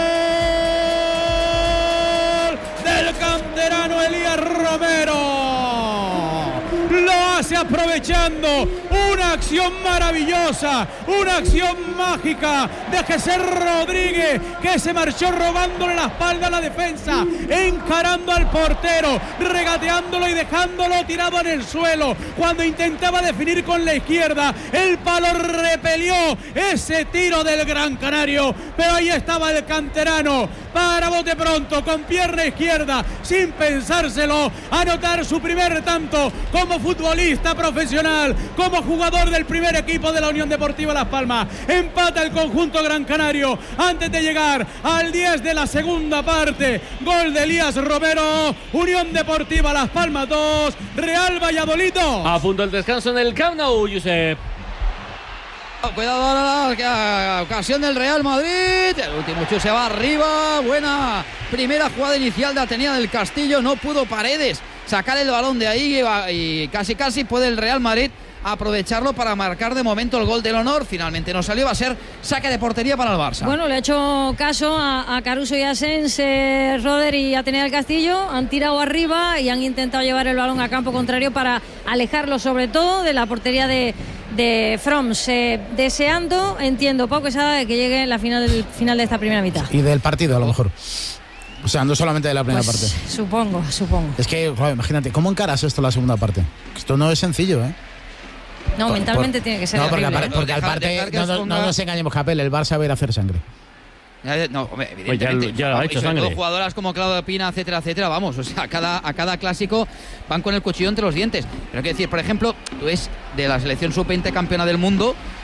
del canterano Elías Romero. Lo hace aprovechando una acción maravillosa, una acción mágica de Jesús Rodríguez, que se marchó robándole la espalda a la defensa, encarando al portero, regateándolo y dejándolo tirado en el suelo. Cuando intentaba definir con la izquierda, el palo repelió ese tiro del Gran Canario, pero ahí estaba el canterano para bote pronto, con pierna izquierda, sin pensárselo, anotar su primer tanto como futbolista profesional, como jugador del primer equipo de la Unión Deportiva Las Palmas. Empata el conjunto gran canario antes de llegar al 10 de la segunda parte. Gol de Elías Romero. Unión Deportiva Las Palmas 2, Real Valladolid 2. A punto el descanso en el Camp Nou, Josep. Cuidado ahora la ocasión del Real Madrid. El último chute se va arriba. Buena primera jugada inicial de Atenea del Castillo. No pudo Paredes sacar el balón de ahí y casi puede el Real Madrid aprovecharlo para marcar de momento el gol del honor. Finalmente no salió, va a ser saque de portería para el Barça. Bueno, le ha hecho caso a Caruso y a Sens, Roder y Atenea del Castillo. Han tirado arriba y han intentado llevar el balón a campo contrario para alejarlo sobre todo de la portería de Froms, deseando, entiendo, Pau Quesada, de que llegue la final de esta primera mitad. Y del partido, a lo mejor. O sea, no solamente de la primera parte. Supongo. Es que, joder, imagínate, ¿cómo encaras esto la segunda parte? Esto no es sencillo, No, mentalmente tiene que ser horrible. Porque aparte, no nos engañemos, Capel, el Barça va a ir a hacer sangre. No, hombre, evidentemente. Pues ya ha hecho sangre. Todo jugadoras como Claudia Pina, etcétera, vamos, o sea, a cada clásico van con el cuchillo entre los dientes. Pero hay que decir, por ejemplo, tú ves de la selección sub-20 campeona del mundo,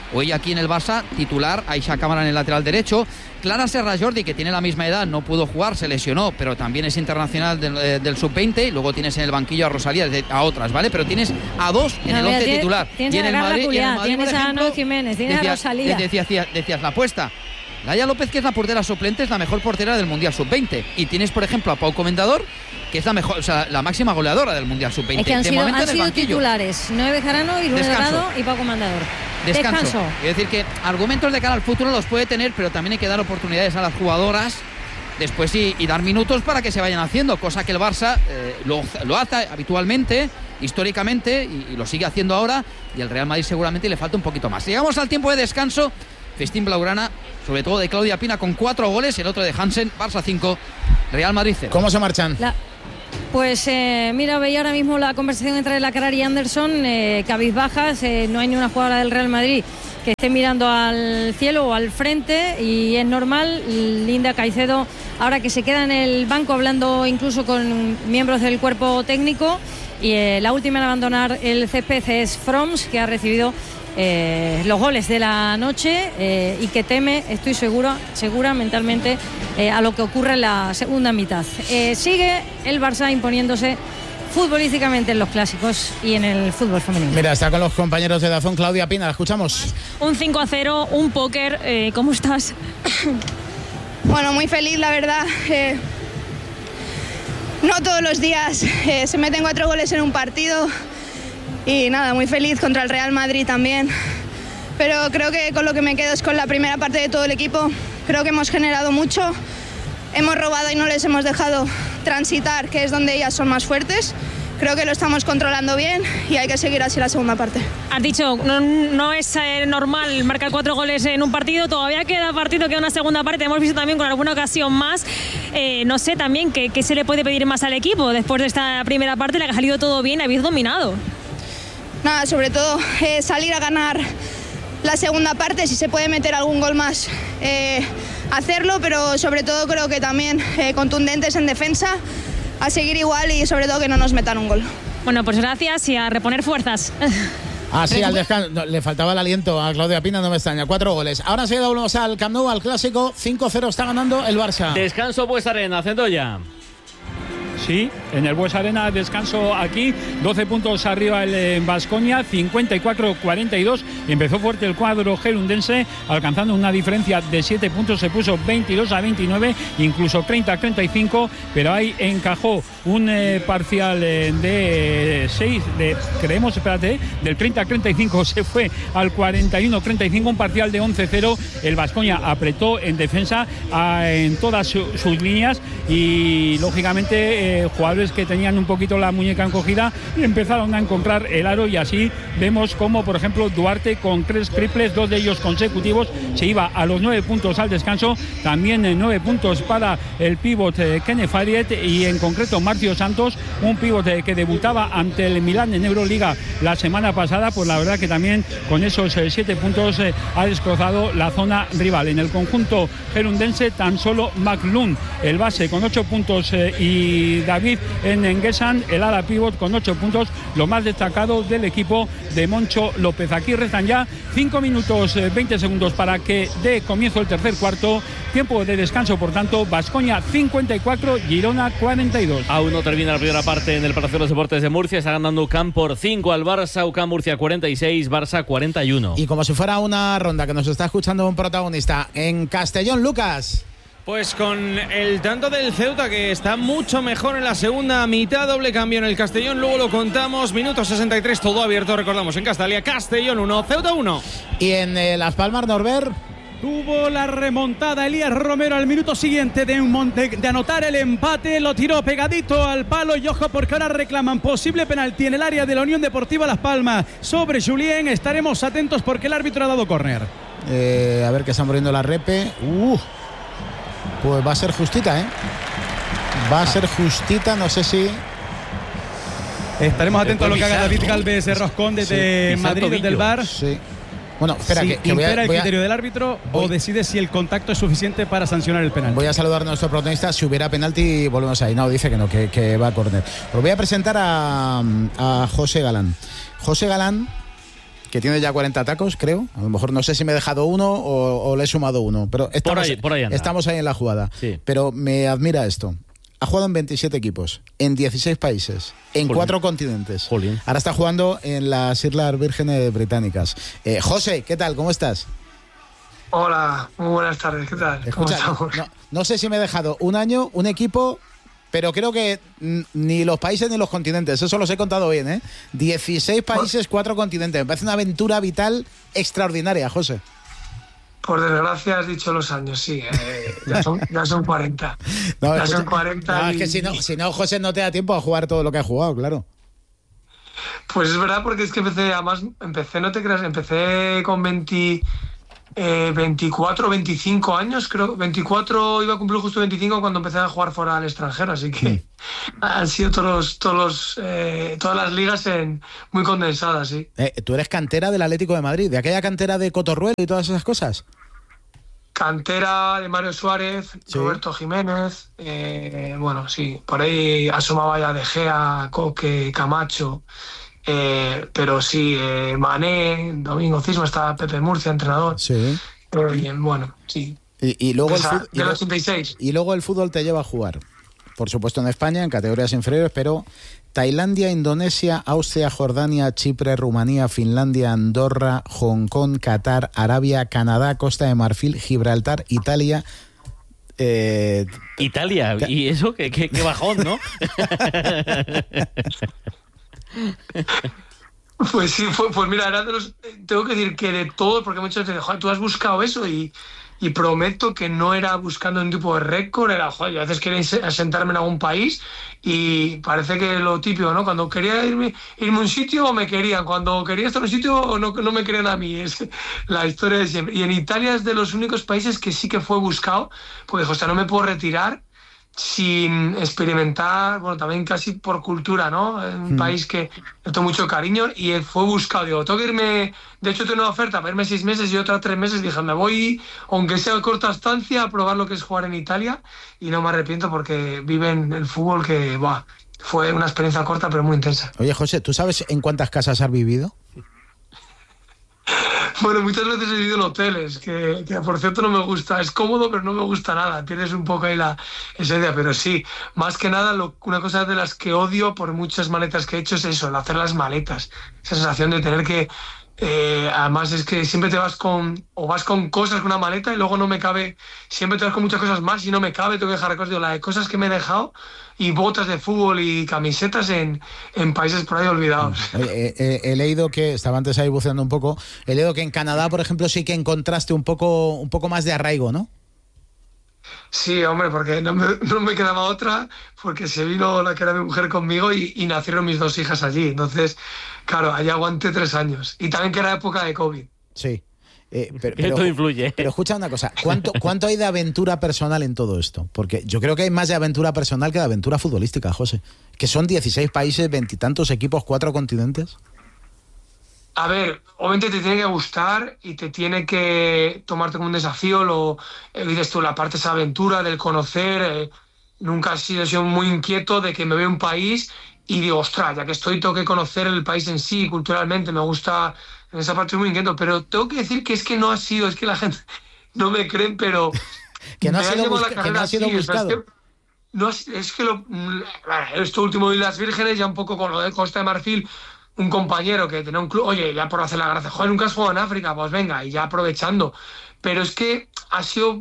Hoy aquí en el Barça, titular, Aixa Cámara en el lateral derecho. Clara Serra Jordi, que tiene la misma edad, no pudo jugar, se lesionó, pero también es internacional del sub-20. Luego tienes en el banquillo a Rosalía, a otras, ¿vale? Pero tienes a dos en el 11 titular. Tienes a Carla Julián, tienes a Ana Jiménez, tienes a Rosalía. Decías la apuesta. Laia López, que es la portera suplente, es la mejor portera del Mundial Sub-20. Y tienes, por ejemplo, a Pau Comendador, que es la mejor, o sea, la máxima goleadora del Mundial Sub-20. Es que han sido titulares Noé Bejarano y Rubén Dorado y Pau Comendador. Descanso. Es decir, que argumentos de cara al futuro los puede tener, pero también hay que dar oportunidades a las jugadoras después y dar minutos para que se vayan haciendo, cosa que el Barça lo hace habitualmente, históricamente, y lo sigue haciendo ahora, y el Real Madrid seguramente le falta un poquito más. Llegamos al tiempo de descanso. Festín blaugrana, sobre todo de Claudia Pina con 4 goles, el otro de Hansen. Barça 5, Real Madrid 0. ¿Cómo se marchan? Pues mira, veía ahora mismo la conversación entre la Carar y Anderson, cabizbajas, no hay ni una jugadora del Real Madrid que esté mirando al cielo o al frente, y es normal. Linda Caicedo, ahora que se queda en el banco hablando incluso con miembros del cuerpo técnico, y la última en abandonar el césped es Froms, que ha recibido los goles de la noche y que teme, estoy segura mentalmente, a lo que ocurre en la segunda mitad. Sigue el Barça imponiéndose futbolísticamente en los clásicos y en el fútbol femenino. Mira, está con los compañeros de Dazón Claudia Pina, la escuchamos. Un 5-0, un póker, ¿cómo estás? Bueno, muy feliz, la verdad. No todos los días se meten 4 goles en un partido. Y nada, muy feliz contra el Real Madrid también. Pero creo que con lo que me quedo es con la primera parte de todo el equipo. Creo que hemos generado mucho, hemos robado y no les hemos dejado transitar, que es donde ellas son más fuertes. Creo que lo estamos controlando bien y hay que seguir así la segunda parte. Has dicho, no es normal marcar 4 goles en un partido, todavía queda partido, queda una segunda parte, hemos visto también con alguna ocasión más. No sé también qué se le puede pedir más al equipo después de esta primera parte, la que ha salido todo bien, habéis dominado. Nada, sobre todo salir a ganar la segunda parte, si se puede meter algún gol más, hacerlo, pero sobre todo creo que también contundentes en defensa, a seguir igual y sobre todo que no nos metan un gol. Bueno, pues gracias y a reponer fuerzas. Sí, al descanso. No, le faltaba el aliento a Claudia Pina, no me extraña. 4 goles. Ahora enseguida volvemos al Camp Nou, al clásico. 5-0 está ganando el Barça. Descanso pues Arena, Centolla. Sí, en el Buesa Arena, descanso aquí, 12 puntos arriba el Baskonia, 54-42, empezó fuerte el cuadro gerundense, alcanzando una diferencia de 7 puntos, se puso 22-29, incluso 30-35, pero ahí encajó un parcial de 6, del 30-35 se fue al 41-35, un parcial de 11-0, el Baskonia apretó en defensa en todas sus líneas y lógicamente jugadores que tenían un poquito la muñeca encogida y empezaron a encontrar el aro, y así vemos como por ejemplo Duarte con 3 triples, 2 de ellos consecutivos, se iba a los 9 puntos al descanso, también 9 puntos para el pívot Kenneth Fariet y en concreto Marcio Santos, un pívot que debutaba ante el Milán en Euroliga la semana pasada, pues la verdad que también con esos 7 puntos ha destrozado la zona rival. En el conjunto gerundense tan solo McLuhan, el base, con 8 puntos y David Enguesan, el ala pívot, con 8 puntos, lo más destacado del equipo de Moncho López. Aquí restan ya 5 minutos 20 segundos para que dé comienzo el tercer cuarto, tiempo de descanso, por tanto, Baskonia 54, Girona 42. Aún no termina la primera parte en el Palacio de los Deportes de Murcia, está ganando UCAM por 5 al Barça, UCAM Murcia 46, Barça 41. Y como si fuera una ronda que nos está escuchando un protagonista en Castellón, Lucas. Pues con el tanto del Ceuta, que está mucho mejor en la segunda mitad, doble cambio en el Castellón, luego lo contamos, minuto 63, todo abierto, recordamos, en Castalia, Castellón 1, Ceuta 1. Y en Las Palmas, Norbert. Tuvo la remontada Elías Romero al minuto siguiente de anotar el empate, lo tiró pegadito al palo y ojo porque ahora reclaman posible penalti en el área de la Unión Deportiva Las Palmas sobre Julien. Estaremos atentos porque el árbitro ha dado córner. A ver que están poniendo la repe. Pues va a ser justita, Va a ser justita, no sé si... Estaremos atentos a lo que haga David Galvez Roscón desde Madrid, desde el VAR. Sí. Bueno, espera, si que impera el criterio del árbitro o decide si el contacto es suficiente para sancionar el penalti. Voy a saludar a nuestro protagonista. Si hubiera penalti, volvemos ahí. No, dice que no, que va a córner. Os voy a presentar a José Galán. José Galán, que tiene ya 40 tacos, creo. A lo mejor no sé si me he dejado uno o le he sumado uno, pero por ahí estamos ahí en la jugada. Sí. Pero me admira esto. Ha jugado en 27 equipos, en 16 países, en 4 continentes. Jolín. Ahora está jugando en las Islas Vírgenes Británicas. José, ¿qué tal? ¿Cómo estás? Hola, muy buenas tardes, ¿qué tal? Escucha, no sé si me he dejado un año, un equipo, pero creo que ni los países ni los continentes, eso los he contado bien, ¿eh? 16 países, 4 continentes. Me parece una aventura vital extraordinaria, José. Por desgracia has dicho los años, sí, ya son 40. No, ya son 40. No, es que si no, José, no te da tiempo a jugar todo lo que has jugado, claro. Pues es verdad, porque es que empecé con 24, 25 años, creo. 24, iba a cumplir justo 25 cuando empecé a jugar fuera del extranjero, así que han sido todas las ligas muy condensadas, sí. Tú eres cantera del Atlético de Madrid, de aquella cantera de Cotorruelo y todas esas cosas. Cantera de Mario Suárez, sí. Roberto Jiménez, bueno, sí, por ahí asomaba ya De Gea, Coque, Camacho, pero sí, Mané, Domingo Cisma, estaba Pepe Murcia, entrenador. Sí. Bien, bueno, sí. Y luego del 86. Y luego el fútbol te lleva a jugar, por supuesto en España, en categorías inferiores, pero Tailandia, Indonesia, Austria, Jordania, Chipre, Rumanía, Finlandia, Andorra, Hong Kong, Qatar, Arabia, Canadá, Costa de Marfil, Gibraltar, Italia. Italia, y eso, qué bajón, ¿no? Pues sí, pues mira, era de los, tengo que decir que de todo, porque muchas veces, joder, tú has buscado eso y prometo que no era buscando un tipo de récord, era, joder, a veces quería asentarme en algún país y parece que lo típico, ¿no? Cuando quería irme a un sitio me querían, cuando quería estar en un sitio no me querían a mí, es la historia de siempre. Y en Italia es de los únicos países que sí que fue buscado, porque, o sea, no me puedo retirar sin experimentar, bueno, también casi por cultura, ¿no? Un país que le tengo mucho cariño y fue buscado. Digo, tengo que irme, de hecho tengo una oferta para irme 6 meses y otra 3 meses. Dije, me voy, aunque sea de corta estancia, a probar lo que es jugar en Italia y no me arrepiento porque viven el fútbol que, fue una experiencia corta pero muy intensa. Oye, José, ¿tú sabes en cuántas casas has vivido? Bueno, muchas veces he vivido en hoteles, que por cierto no me gusta, es cómodo pero no me gusta nada, pierdes un poco ahí la esencia, pero sí, más que nada una cosa de las que odio por muchas maletas que he hecho es eso, el hacer las maletas, esa sensación de tener que, además es que siempre te vas con cosas con una maleta y luego no me cabe, siempre te vas con muchas cosas más y no me cabe, tengo que dejar cosas, la de cosas que me he dejado y botas de fútbol y camisetas en países por ahí olvidados. He leído que, estaba antes ahí buceando un poco, he leído que en Canadá, por ejemplo, sí que encontraste un poco más de arraigo, ¿no? Sí, hombre, porque no me quedaba otra, porque se vino la que era mi mujer conmigo y nacieron mis 2 hijas allí. Entonces, claro, allí aguanté 3 años. Y también que era época de COVID. Sí. Pero esto influye. Pero escucha una cosa, ¿cuánto hay de aventura personal en todo esto? Porque yo creo que hay más de aventura personal que de aventura futbolística, José. Que son 16 países, 20 y tantos equipos, 4 continentes. A ver, obviamente te tiene que gustar y te tiene que tomarte como un desafío, dices tú, la parte de esa aventura, del conocer. Nunca he sido muy inquieto de que me vea un país y digo, ostras, ya que estoy, tengo que conocer el país en sí, culturalmente, me gusta, en esa parte muy inquieto, pero tengo que decir que es que no ha sido, es que la gente no me creen, pero que no ha sido buscado. Es que esto último de las Vírgenes, ya un poco con lo de Costa de Marfil, un compañero que tenía un club, oye, ya por hacer la gracia, joder, nunca has jugado en África, pues venga, y ya aprovechando. Pero es que ha sido,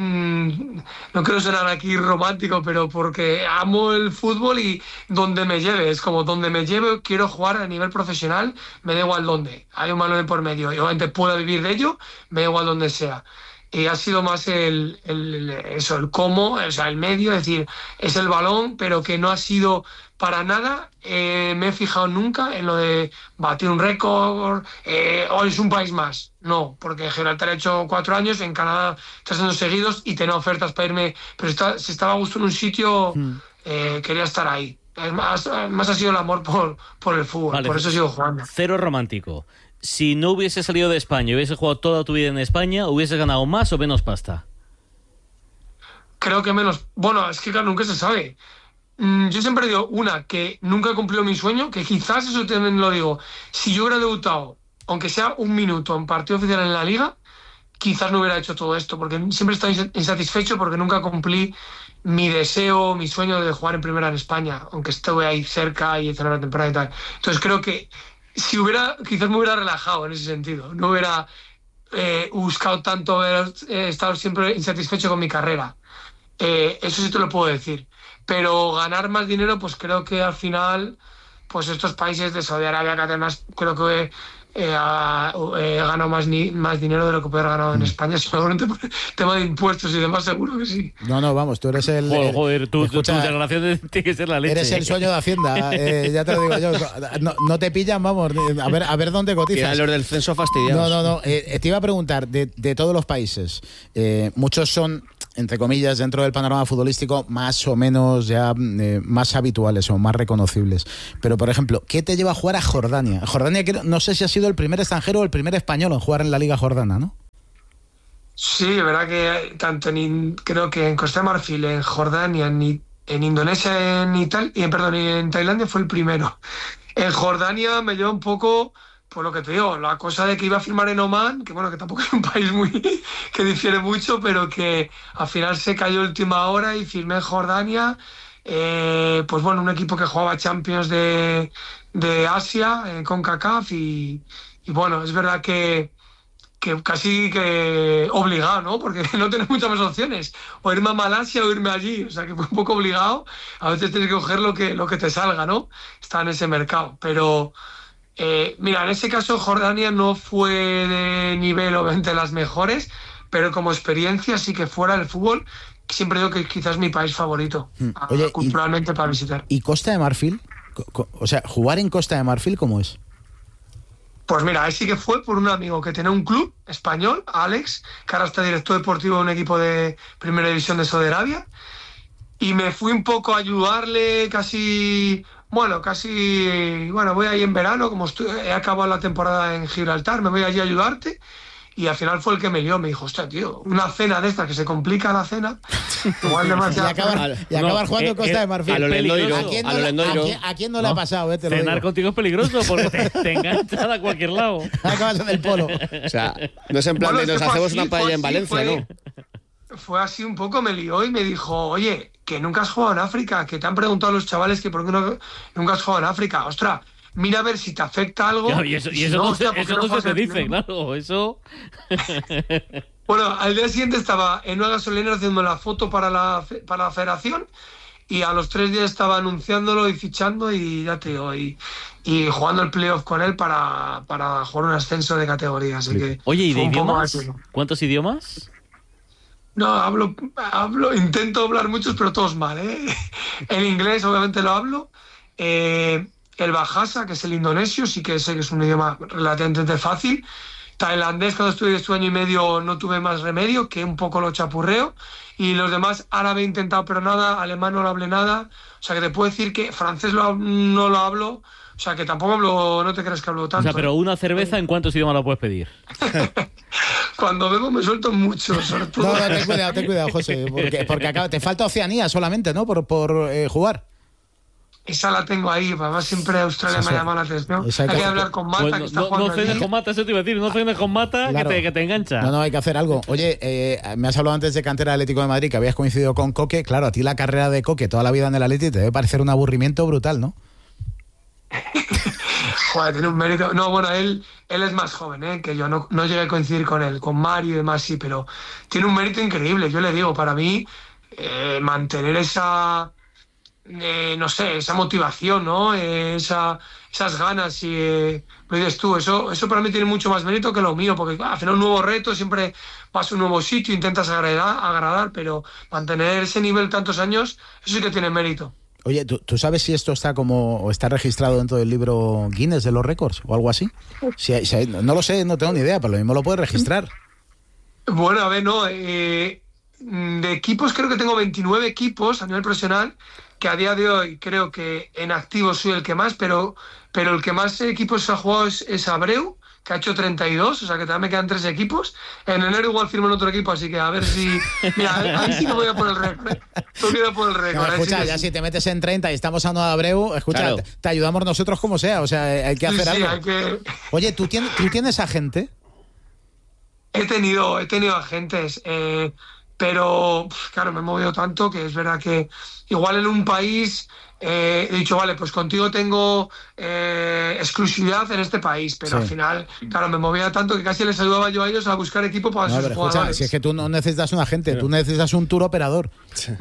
no quiero sonar aquí romántico, pero porque amo el fútbol y donde me lleve, es como donde me lleve, quiero jugar a nivel profesional, me da igual dónde, hay un balón por medio, y obviamente puedo vivir de ello, me da igual donde sea. Y ha sido más el cómo, o sea, el medio, es decir, es el balón, pero que no ha sido para nada, me he fijado nunca en lo de batir un récord, hoy es un país más. No, porque Gibraltar ha hecho 4 años, en Canadá 3 años seguidos y tenía ofertas para irme, pero si estaba a gusto en un sitio, quería estar ahí. Más ha sido el amor por el fútbol, vale, por eso sigo jugando. Cero romántico. Si no hubiese salido de España y hubiese jugado toda tu vida en España, ¿hubieses ganado más o menos pasta? Creo que menos. Bueno, es que claro, nunca se sabe. Yo siempre digo, que nunca he cumplido mi sueño, que quizás eso también lo digo. Si yo hubiera debutado aunque sea un minuto en partido oficial en la Liga, quizás no hubiera hecho todo esto, porque siempre estoy insatisfecho porque nunca cumplí mi deseo, mi sueño de jugar en primera en España, aunque estuve ahí cerca y hice una temporada y tal. Entonces creo que quizás me hubiera relajado en ese sentido, no hubiera buscado tanto, estado siempre insatisfecho con mi carrera. Eso sí te lo puedo decir. Pero ganar más dinero, pues creo que al final, pues estos países de Saudi Arabia, que además creo que he ganado más dinero de lo que pudiera haber ganado en España, seguramente por el tema de impuestos y demás, seguro que sí. No, vamos, tú eres el... Joder, tu desgraciación tiene que ser la leche. Eres el sueño de Hacienda, ya te lo digo yo. No te pillan, vamos, a ver dónde cotizas. Los del censo fastidiados. No. Te iba a preguntar, de todos los países, muchos son, entre comillas, dentro del panorama futbolístico, más o menos ya más habituales o más reconocibles. Pero, por ejemplo, ¿qué te lleva a jugar a Jordania? Jordania, no sé si ha sido el primer extranjero o el primer español en jugar en la Liga Jordana, ¿no? Sí, verdad que tanto creo que en Costa de Marfil, en Jordania, en Indonesia, en Tailandia fue el primero. En Jordania me lleva un poco, por lo que te digo, la cosa de que iba a firmar en Omán, que bueno, que tampoco es un país que difiere mucho, pero que al final se cayó última hora y firmé en Jordania. Pues bueno, un equipo que jugaba Champions de Asia, con CONCACAF, y bueno, es verdad que casi que obligado, ¿no? Porque no tienes muchas más opciones, o irme a Malasia o irme allí, o sea que fue un poco obligado. A veces tienes que coger lo que te salga, ¿no? Está en ese mercado, pero mira, en ese caso Jordania no fue de nivel, obviamente, las mejores, pero como experiencia sí que fuera del fútbol, siempre digo que quizás es mi país favorito. Oye, culturalmente para visitar. ¿Y Costa de Marfil? O sea, jugar en Costa de Marfil, ¿cómo es? Pues mira, ahí sí que fue por un amigo que tenía un club español, Alex, que ahora está director deportivo de un equipo de primera división de Saudi Arabia, y me fui un poco a ayudarle voy ahí en verano, como he acabado la temporada en Gibraltar, me voy allí a ayudarte. Y al final fue el que me lió, me dijo, hostia, tío, una cena de estas que se complica la cena, igual demasiado. y acabar jugando en Costa de Marfil. A lo Lendoiro. ¿A quién no le ha pasado? Cenar contigo es peligroso porque te enganchan a cualquier lado. Acabas en el polo. O sea, no es en plan de nos hacemos una paella en Valencia, ¿no? Fue así un poco, me lió y me dijo, oye, que nunca has jugado en África, que te han preguntado los chavales que por qué nunca has jugado en África. Ostras, mira a ver si te afecta algo. Claro, y eso no se te dice, claro, eso... Bueno, al día siguiente estaba en una gasolinera haciendo la foto para la federación, y a los 3 días estaba anunciándolo y fichando, y ya te digo, y jugando el playoff con él para jugar un ascenso de categoría. Así que oye, ¿y de idiomas? ¿Cuántos idiomas? No, intento hablar muchos, pero todos mal, ¿eh? El inglés obviamente lo hablo. El Bahasa, que es el indonesio, sí que sé que es un idioma relativamente fácil. Tailandés, cuando estuve año y medio, no tuve más remedio, que un poco lo chapurreo. Y los demás, árabe he intentado, pero nada, alemán no lo hablé nada. O sea que te puedo decir que francés no lo hablo. O sea que tampoco hablo, no te creas que hablo tanto. O sea, pero una cerveza, ¿en cuántos idiomas la puedes pedir? Cuando bebo me suelto mucho, sobre todo. No, ten cuidado, José, porque acá te falta Oceanía solamente, ¿no? Por jugar. Esa la tengo ahí, además siempre Australia me ha llamado la atención. Hay que hablar con Mata, que está jugando. No cenes con Mata, eso te iba a decir, no cenes con Mata, claro, que te engancha. No, hay que hacer algo. Oye, me has hablado antes de cantera del Atlético de Madrid, que habías coincidido con Coque. Claro, a ti la carrera de Coque toda la vida en el Atleti te debe parecer un aburrimiento brutal, ¿no? Joder, tiene un mérito. No, bueno, él es más joven, que yo no llegué a coincidir con él, con Mario y demás, sí, pero tiene un mérito increíble. Yo le digo, para mí, mantener esa... no sé, esa motivación, ¿no? Esas ganas, y lo dices tú, eso para mí tiene mucho más mérito que lo mío, porque al final un nuevo reto, siempre vas a un nuevo sitio, intentas agradar, pero mantener ese nivel tantos años, eso sí que tiene mérito. Oye, ¿tú sabes si esto está registrado dentro del libro Guinness de los récords o algo así? No lo sé, no tengo ni idea, pero lo mismo lo puedes registrar. Bueno, a ver, no, de equipos creo que tengo 29 equipos a nivel profesional, que a día de hoy creo que en activo soy el que más, pero el que más equipos ha jugado es Abreu, que ha hecho 32, o sea que todavía me quedan 3 equipos. En enero igual firmo en otro equipo, así que a ver si... Mira, ahí sí que voy a por el récord. Tengo que ir a por el récord. No, escucha, ya si te metes en 30 y estamos a Nueva Abreu, escucha, claro, te ayudamos nosotros como sea, o sea, hay que hacer algo. Hay que... Oye, ¿tú tienes agente? He tenido agentes, pero claro, me he movido tanto que es verdad que igual en un país he dicho, vale, pues contigo tengo exclusividad en este país, pero al final, claro, me movía tanto que casi les ayudaba yo a ellos a buscar equipo para sus jugadores. Escucha, si es que tú no necesitas un agente, tú necesitas un tour operador.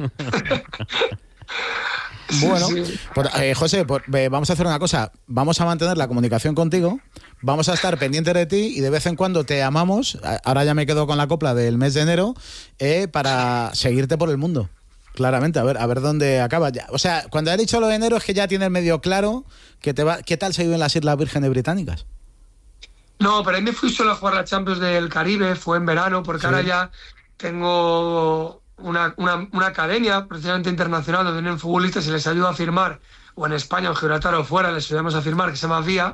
Bueno, pues, José, pues, vamos a hacer una cosa. Vamos a mantener la comunicación contigo. Vamos a estar pendientes de ti y de vez en cuando te llamamos. Ahora ya me quedo con la copla del mes de enero para seguirte por el mundo. Claramente, a ver dónde acaba. O sea, cuando he dicho lo de enero es que ya tienes medio claro que te va. ¿Qué tal se vive en las Islas Vírgenes Británicas? No, pero ahí me fui solo a jugar la Champions del Caribe. Fue en verano, porque ahora ya tengo una academia precisamente internacional donde vienen futbolistas y les ayudo a firmar, o en España, o en Gibraltar o fuera, les ayudamos a firmar, que se llama VIA.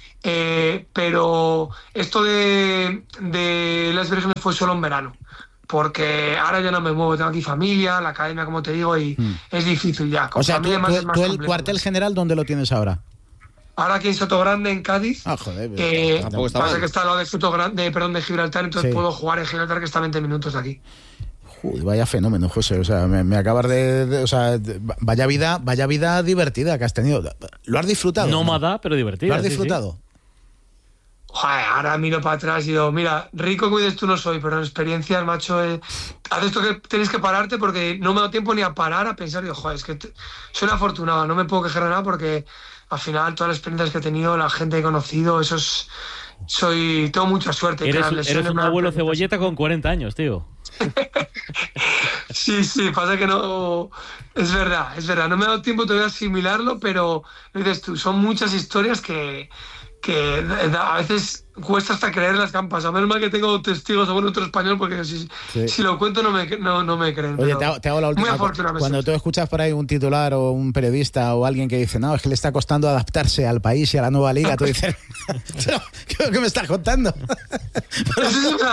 Pero esto de las Vírgenes fue solo en verano, porque ahora ya no me muevo, tengo aquí familia, la academia, como te digo, y es difícil ya. O sea, tú el cuartel general, ¿dónde lo tienes ahora? Ahora aquí en Sotogrande, en Cádiz. Ah, joder. Pasa que está al lado de Gibraltar, entonces puedo jugar en Gibraltar, que está a 20 minutos de aquí. Vaya fenómeno, José. O sea, me acabas o sea, vaya vida divertida que has tenido. ¿Lo has disfrutado? Nómada, ¿no? Pero divertida. ¿Lo has disfrutado? Sí. Joder, ahora miro para atrás y digo, mira, rico como dices tú no soy, pero en experiencias, macho, haz esto que tienes que pararte, porque no me da tiempo ni a parar a pensar. Digo, joder, es que soy una afortunada, no me puedo quejar de nada, porque al final todas las experiencias que he tenido, la gente que he conocido, tengo mucha suerte. Eres un abuelo cebolleta con 40 años, tío. Sí, pasa que no. Es verdad, no me ha dado tiempo todavía a asimilarlo, pero lo dices tú, son muchas historias que a veces cuesta hasta creer las campas. A menos mal que tengo testigos o otro español, porque si lo cuento no me creen. Oye, te hago la última. Cuando tú escuchas por ahí un titular o un periodista o alguien que dice, no, es que le está costando adaptarse al país y a la nueva liga, tú dices, ¿qué me estás contando? Eso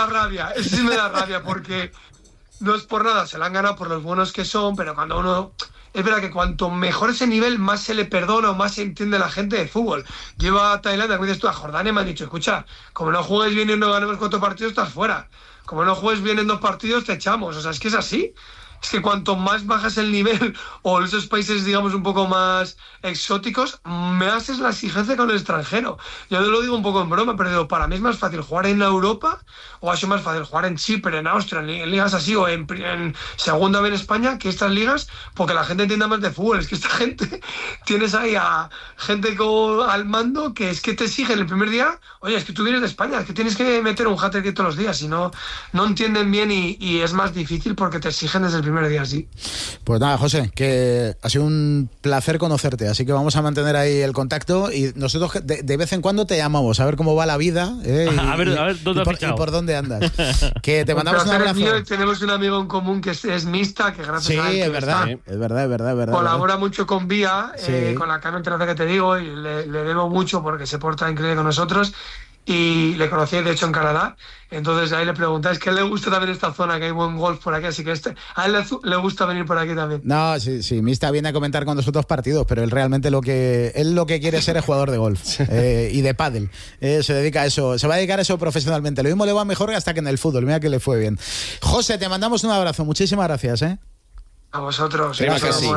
sí me da rabia, porque no es por nada, se la han ganado por los buenos que son, pero cuando uno... Es verdad que cuanto mejor ese nivel, más se le perdona o más se entiende la gente de fútbol. Llevo a Tailandia, como dices tú, a Jordania, me han dicho, escucha, como no juegues bien y no ganemos 4 partidos, estás fuera. Como no juegues bien en 2 partidos, te echamos. O sea, es que es así. Es que cuanto más bajas el nivel, o esos países, digamos, un poco más exóticos, me haces la exigencia con el extranjero. Yo lo digo un poco en broma, pero digo, para mí es más fácil jugar en Europa, o ha sido más fácil jugar en Chipre, en Austria, en ligas así, o en segunda vez en España, que estas ligas, porque la gente entienda más de fútbol. Es que esta gente, tienes ahí a gente al mando que es que te exigen el primer día, oye, es que tú vienes de España, es que tienes que meter un hat-trick todos los días, si no entienden bien y es más difícil porque te exigen desde el primer día, sí. Pues nada, José, que ha sido un placer conocerte, así que vamos a mantener ahí el contacto y nosotros de vez en cuando te llamamos a ver cómo va la vida a ver dónde y por dónde andas. Que te mandamos un abrazo. Mío, tenemos un amigo en común que es Mista, que gracias a él, es verdad. Colabora mucho con Vía, con la Canon Terraza que te digo, y le debo mucho porque se porta increíble con nosotros. Y le conocí de hecho en Canadá, entonces ahí le preguntáis que a él le gusta también esta zona, que hay buen golf por aquí, así que a él le gusta venir por aquí también. No, sí, Mista viene a comentar con nosotros partidos, pero él realmente lo que quiere ser es jugador de golf y de pádel, se dedica a eso, se va a dedicar a eso profesionalmente. Lo mismo le va mejor hasta que en el fútbol, mira que le fue bien. José, te mandamos un abrazo, muchísimas gracias. A vosotros, sí.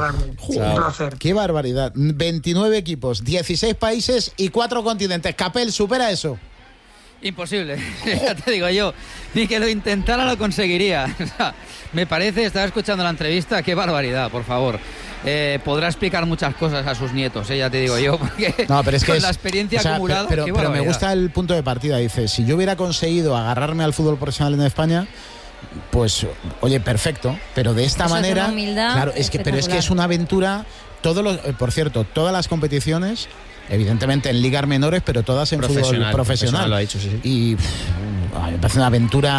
Un placer. Qué barbaridad, 29 equipos, 16 países y 4 continentes. Capel, supera eso. Imposible, ya te digo yo, ni que lo intentara lo conseguiría. Me parece, estaba escuchando la entrevista, qué barbaridad, por favor. Podrá explicar muchas cosas a sus nietos, ya te digo yo, porque no, pero es que con la experiencia acumulada. Pero me gusta el punto de partida, dice, si yo hubiera conseguido agarrarme al fútbol profesional en España, pues, oye, perfecto, pero de esta manera, es una humildad, claro, pero es que es una aventura. Por cierto, todas las competiciones, evidentemente en ligas menores, pero todas en fútbol profesional. Lo ha dicho, sí. Y me parece una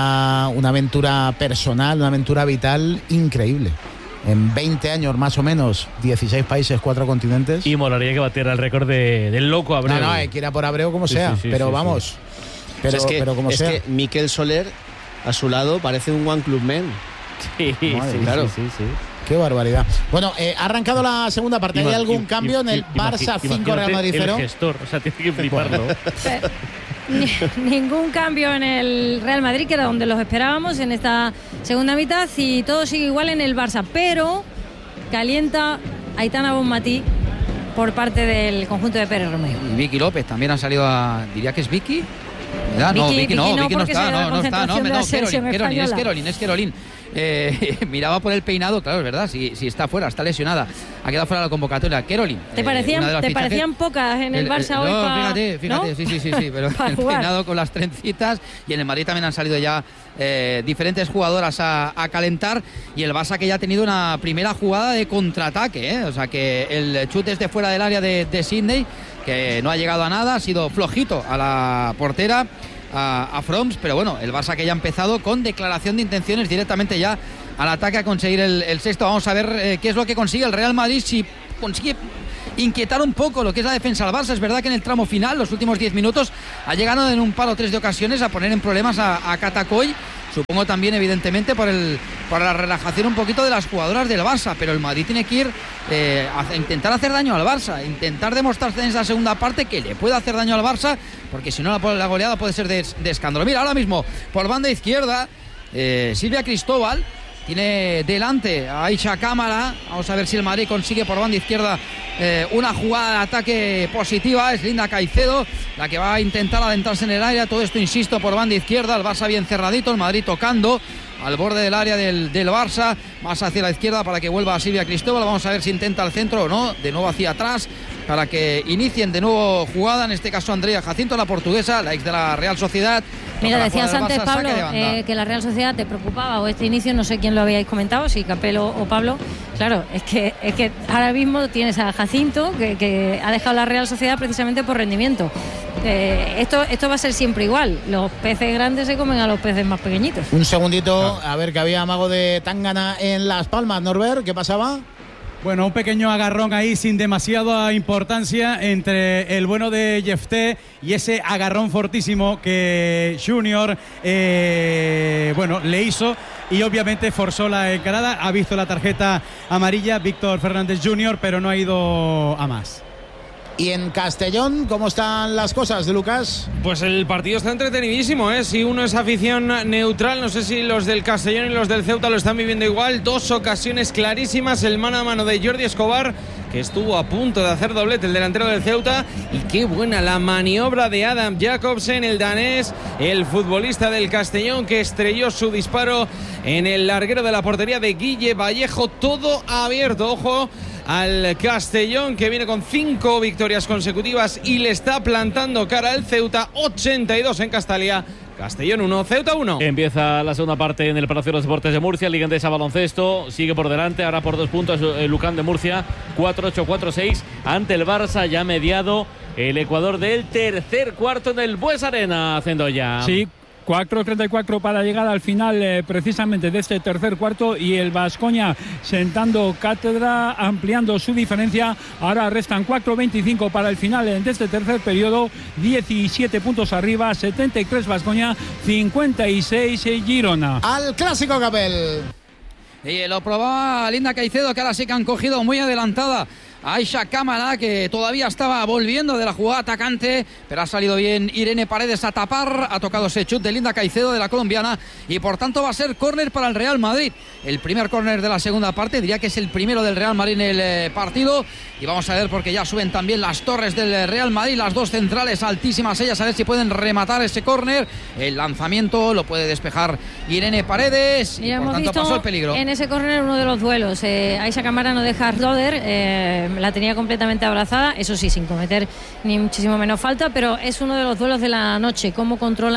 aventura personal, una aventura vital increíble. En 20 años más o menos, 16 países, 4 continentes. Y molaría que batiera el récord del loco Abreu. No, hay que ir a por Abreu como sea, pero vamos. Pero, o sea, pero como sea. Es que Miquel Soler a su lado parece un One Club Man. Sí, claro. Sí. Qué barbaridad. Bueno, ha arrancado la segunda parte. ¿Hay algún cambio en el Barça 5 Real Madrid 0? El gestor, o sea, tiene que fliparlo. Ningún cambio en el Real Madrid, que era donde los esperábamos en esta segunda mitad, y todo sigue igual en el Barça, pero calienta Aitana Bonmatí por parte del conjunto de Pérez Romero. Y Vicky López también ha salido diría que es Vicky. Vicky no está, es Kerolin. Miraba por el peinado, claro, es verdad, si está fuera, está lesionada, ha quedado fuera de la convocatoria. Kerolin. ¿Te parecían pocas en el Barça hoy? Fíjate, ¿no? sí, pero el peinado con las trencitas, y en el Madrid también han salido ya diferentes jugadoras a calentar, y el Barça que ya ha tenido una primera jugada de contraataque, o sea que el chute es de fuera del área de Sydney, que no ha llegado a nada, ha sido flojito a la portera, a Froms, pero bueno, el Barça que ya ha empezado con declaración de intenciones directamente ya al ataque a conseguir el sexto. Vamos a ver qué es lo que consigue el Real Madrid, si consigue inquietar un poco lo que es la defensa del Barça. Es verdad que en el tramo final, los últimos 10 minutos, ha llegado en un par o tres de ocasiones a poner en problemas a Catacoy. Supongo también, evidentemente, por la relajación un poquito de las jugadoras del Barça, pero el Madrid tiene que ir a intentar hacer daño al Barça, intentar demostrarse en esa segunda parte que le puede hacer daño al Barça, porque si no la goleada puede ser de escándalo. Mira, ahora mismo, por banda izquierda, Silvia Cristóbal tiene delante a Aisha Cámara. Vamos a ver si el Madrid consigue por banda izquierda una jugada de ataque positiva. Es Linda Caicedo la que va a intentar adentrarse en el área. Todo esto, insisto, por banda izquierda. El Barça bien cerradito, el Madrid tocando al borde del área del Barça, más hacia la izquierda para que vuelva a Silvia Cristóbal. Vamos a ver si intenta el centro o no, de nuevo hacia atrás para que inicien de nuevo jugada, en este caso Andrea Jacinto, la portuguesa, la ex de la Real Sociedad. Mira, decías antes, Pablo, que la Real Sociedad te preocupaba, o este inicio, no sé quién lo habíais comentado, si Capello o Pablo. Claro, es que ahora mismo tienes a Jacinto, que ha dejado la Real Sociedad precisamente por rendimiento. Esto va a ser siempre igual. Los peces grandes se comen a los peces más pequeñitos. Un segundito, a ver, que había amago de Tangana en Las Palmas. Norbert, ¿qué pasaba? Bueno, un pequeño agarrón ahí sin demasiada importancia entre el bueno de Jefté y ese agarrón fortísimo que Junior le hizo, y obviamente forzó la encarada. Ha visto la tarjeta amarilla Víctor Fernández Jr., pero no ha ido a más. ¿Y en Castellón cómo están las cosas, Lucas? Pues el partido está entretenidísimo, ¿eh? Si uno es afición neutral, no sé si los del Castellón y los del Ceuta lo están viviendo igual. Dos ocasiones clarísimas, el mano a mano de Jordi Escobar, que estuvo a punto de hacer doblete, el delantero del Ceuta, y qué buena la maniobra de Adam Jacobsen, el danés, el futbolista del Castellón, que estrelló su disparo en el larguero de la portería de Guille Vallejo. Todo abierto, ojo al Castellón, que viene con 5 victorias consecutivas y le está plantando cara al Ceuta. 82 en Castalia. Castellón 1, Ceuta 1. Empieza la segunda parte en el Palacio de los Deportes de Murcia. Liga Endesa Baloncesto sigue por delante, ahora por 2 puntos el Lucan de Murcia, 4-8, 4-6 ante el Barça, ya mediado el Ecuador del tercer cuarto en el Bues Arena, haciendo ya. Sí. 4:34 para llegar al final precisamente de este tercer cuarto, y el Baskonia sentando cátedra, ampliando su diferencia. Ahora restan 4:25 para el final de este tercer periodo, 17 puntos arriba, 73 Baskonia, 56 Girona. Al clásico, Capel. Y lo probaba Linda Caicedo, que ahora sí que han cogido muy adelantada Aisha Cámara, que todavía estaba volviendo de la jugada atacante, pero ha salido bien Irene Paredes a tapar. Ha tocado ese chut de Linda Caicedo, de la colombiana, y por tanto va a ser córner para el Real Madrid. El primer córner de la segunda parte, diría que es el primero del Real Madrid en el partido. Y vamos a ver, porque ya suben también las torres del Real Madrid, las dos centrales altísimas ellas, a ver si pueden rematar ese córner. El lanzamiento lo puede despejar Irene Paredes. Mira, y por tanto pasó el peligro. En ese córner uno de los duelos. Aisha Cámara no deja a Roder, la tenía completamente abrazada, eso sí, sin cometer ni muchísimo menos falta, pero es uno de los duelos de la noche. Cómo controlan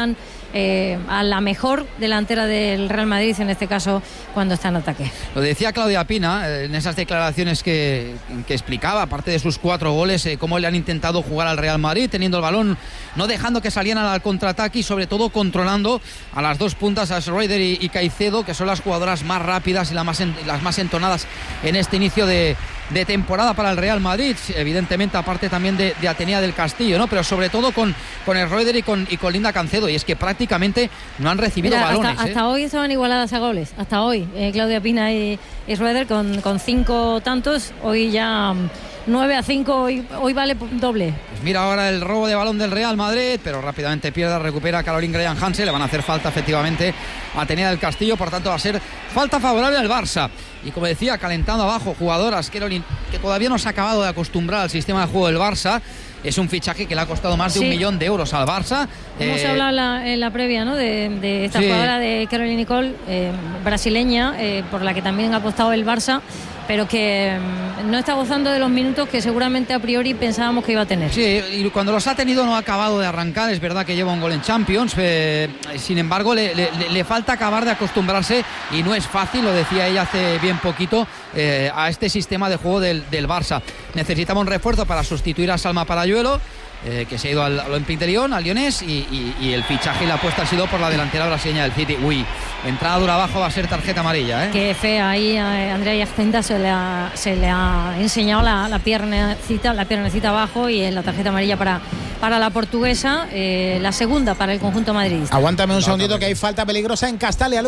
a la mejor delantera del Real Madrid, en este caso cuando está en ataque. Lo decía Claudia Pina en esas declaraciones que explicaba, aparte de sus 4 goles, cómo le han intentado jugar al Real Madrid, teniendo el balón, no dejando que salieran al contraataque y sobre todo controlando a las 2 puntas, a Schroeder y Caicedo, que son las jugadoras más rápidas y las más entonadas en este inicio de temporada para el Real Madrid, evidentemente aparte también de Atenea del Castillo, ¿no? Pero sobre todo con Schroeder y con Linda Caicedo, y es que prácticamente no han recibido balones. Hasta hoy estaban igualadas a goles, hasta hoy, Claudia Pina y Schroeder con 5 tantos, hoy ya 9-5, hoy vale doble. Pues mira ahora el robo de balón del Real Madrid, pero rápidamente pierde, recupera Caroline Graham Hansen, le van a hacer falta efectivamente a Atenea del Castillo, por tanto va a ser falta favorable al Barça. Y como decía, calentando abajo jugadoras, Caroline, que todavía no se ha acabado de acostumbrar al sistema de juego del Barça. Es un fichaje que le ha costado más de 1 millón de euros al Barça. Hemos hablado en la previa, ¿no? de esta jugadora de Caroline Nicole, brasileña, por la que también ha apostado el Barça, pero que no está gozando de los minutos que seguramente a priori pensábamos que iba a tener. Sí, y cuando los ha tenido no ha acabado de arrancar. Es verdad que lleva un gol en Champions, sin embargo le falta acabar de acostumbrarse, y no es fácil, lo decía ella hace bien poquito, a este sistema de juego del Barça. Necesitamos un refuerzo para sustituir a Salma Parayuelo, que se ha ido al Olympique de Lyon, al Lyonés, y el fichaje y la apuesta ha sido por la delantera brasileña del City. Entrada dura abajo, va a ser tarjeta amarilla, ¿eh? Qué fea ahí a Andrea Yacenta, se le ha enseñado la piernecita abajo, y en la tarjeta amarilla para la portuguesa, la segunda para el conjunto madridista. Aguántame un segundito, que hay falta peligrosa en Castalia.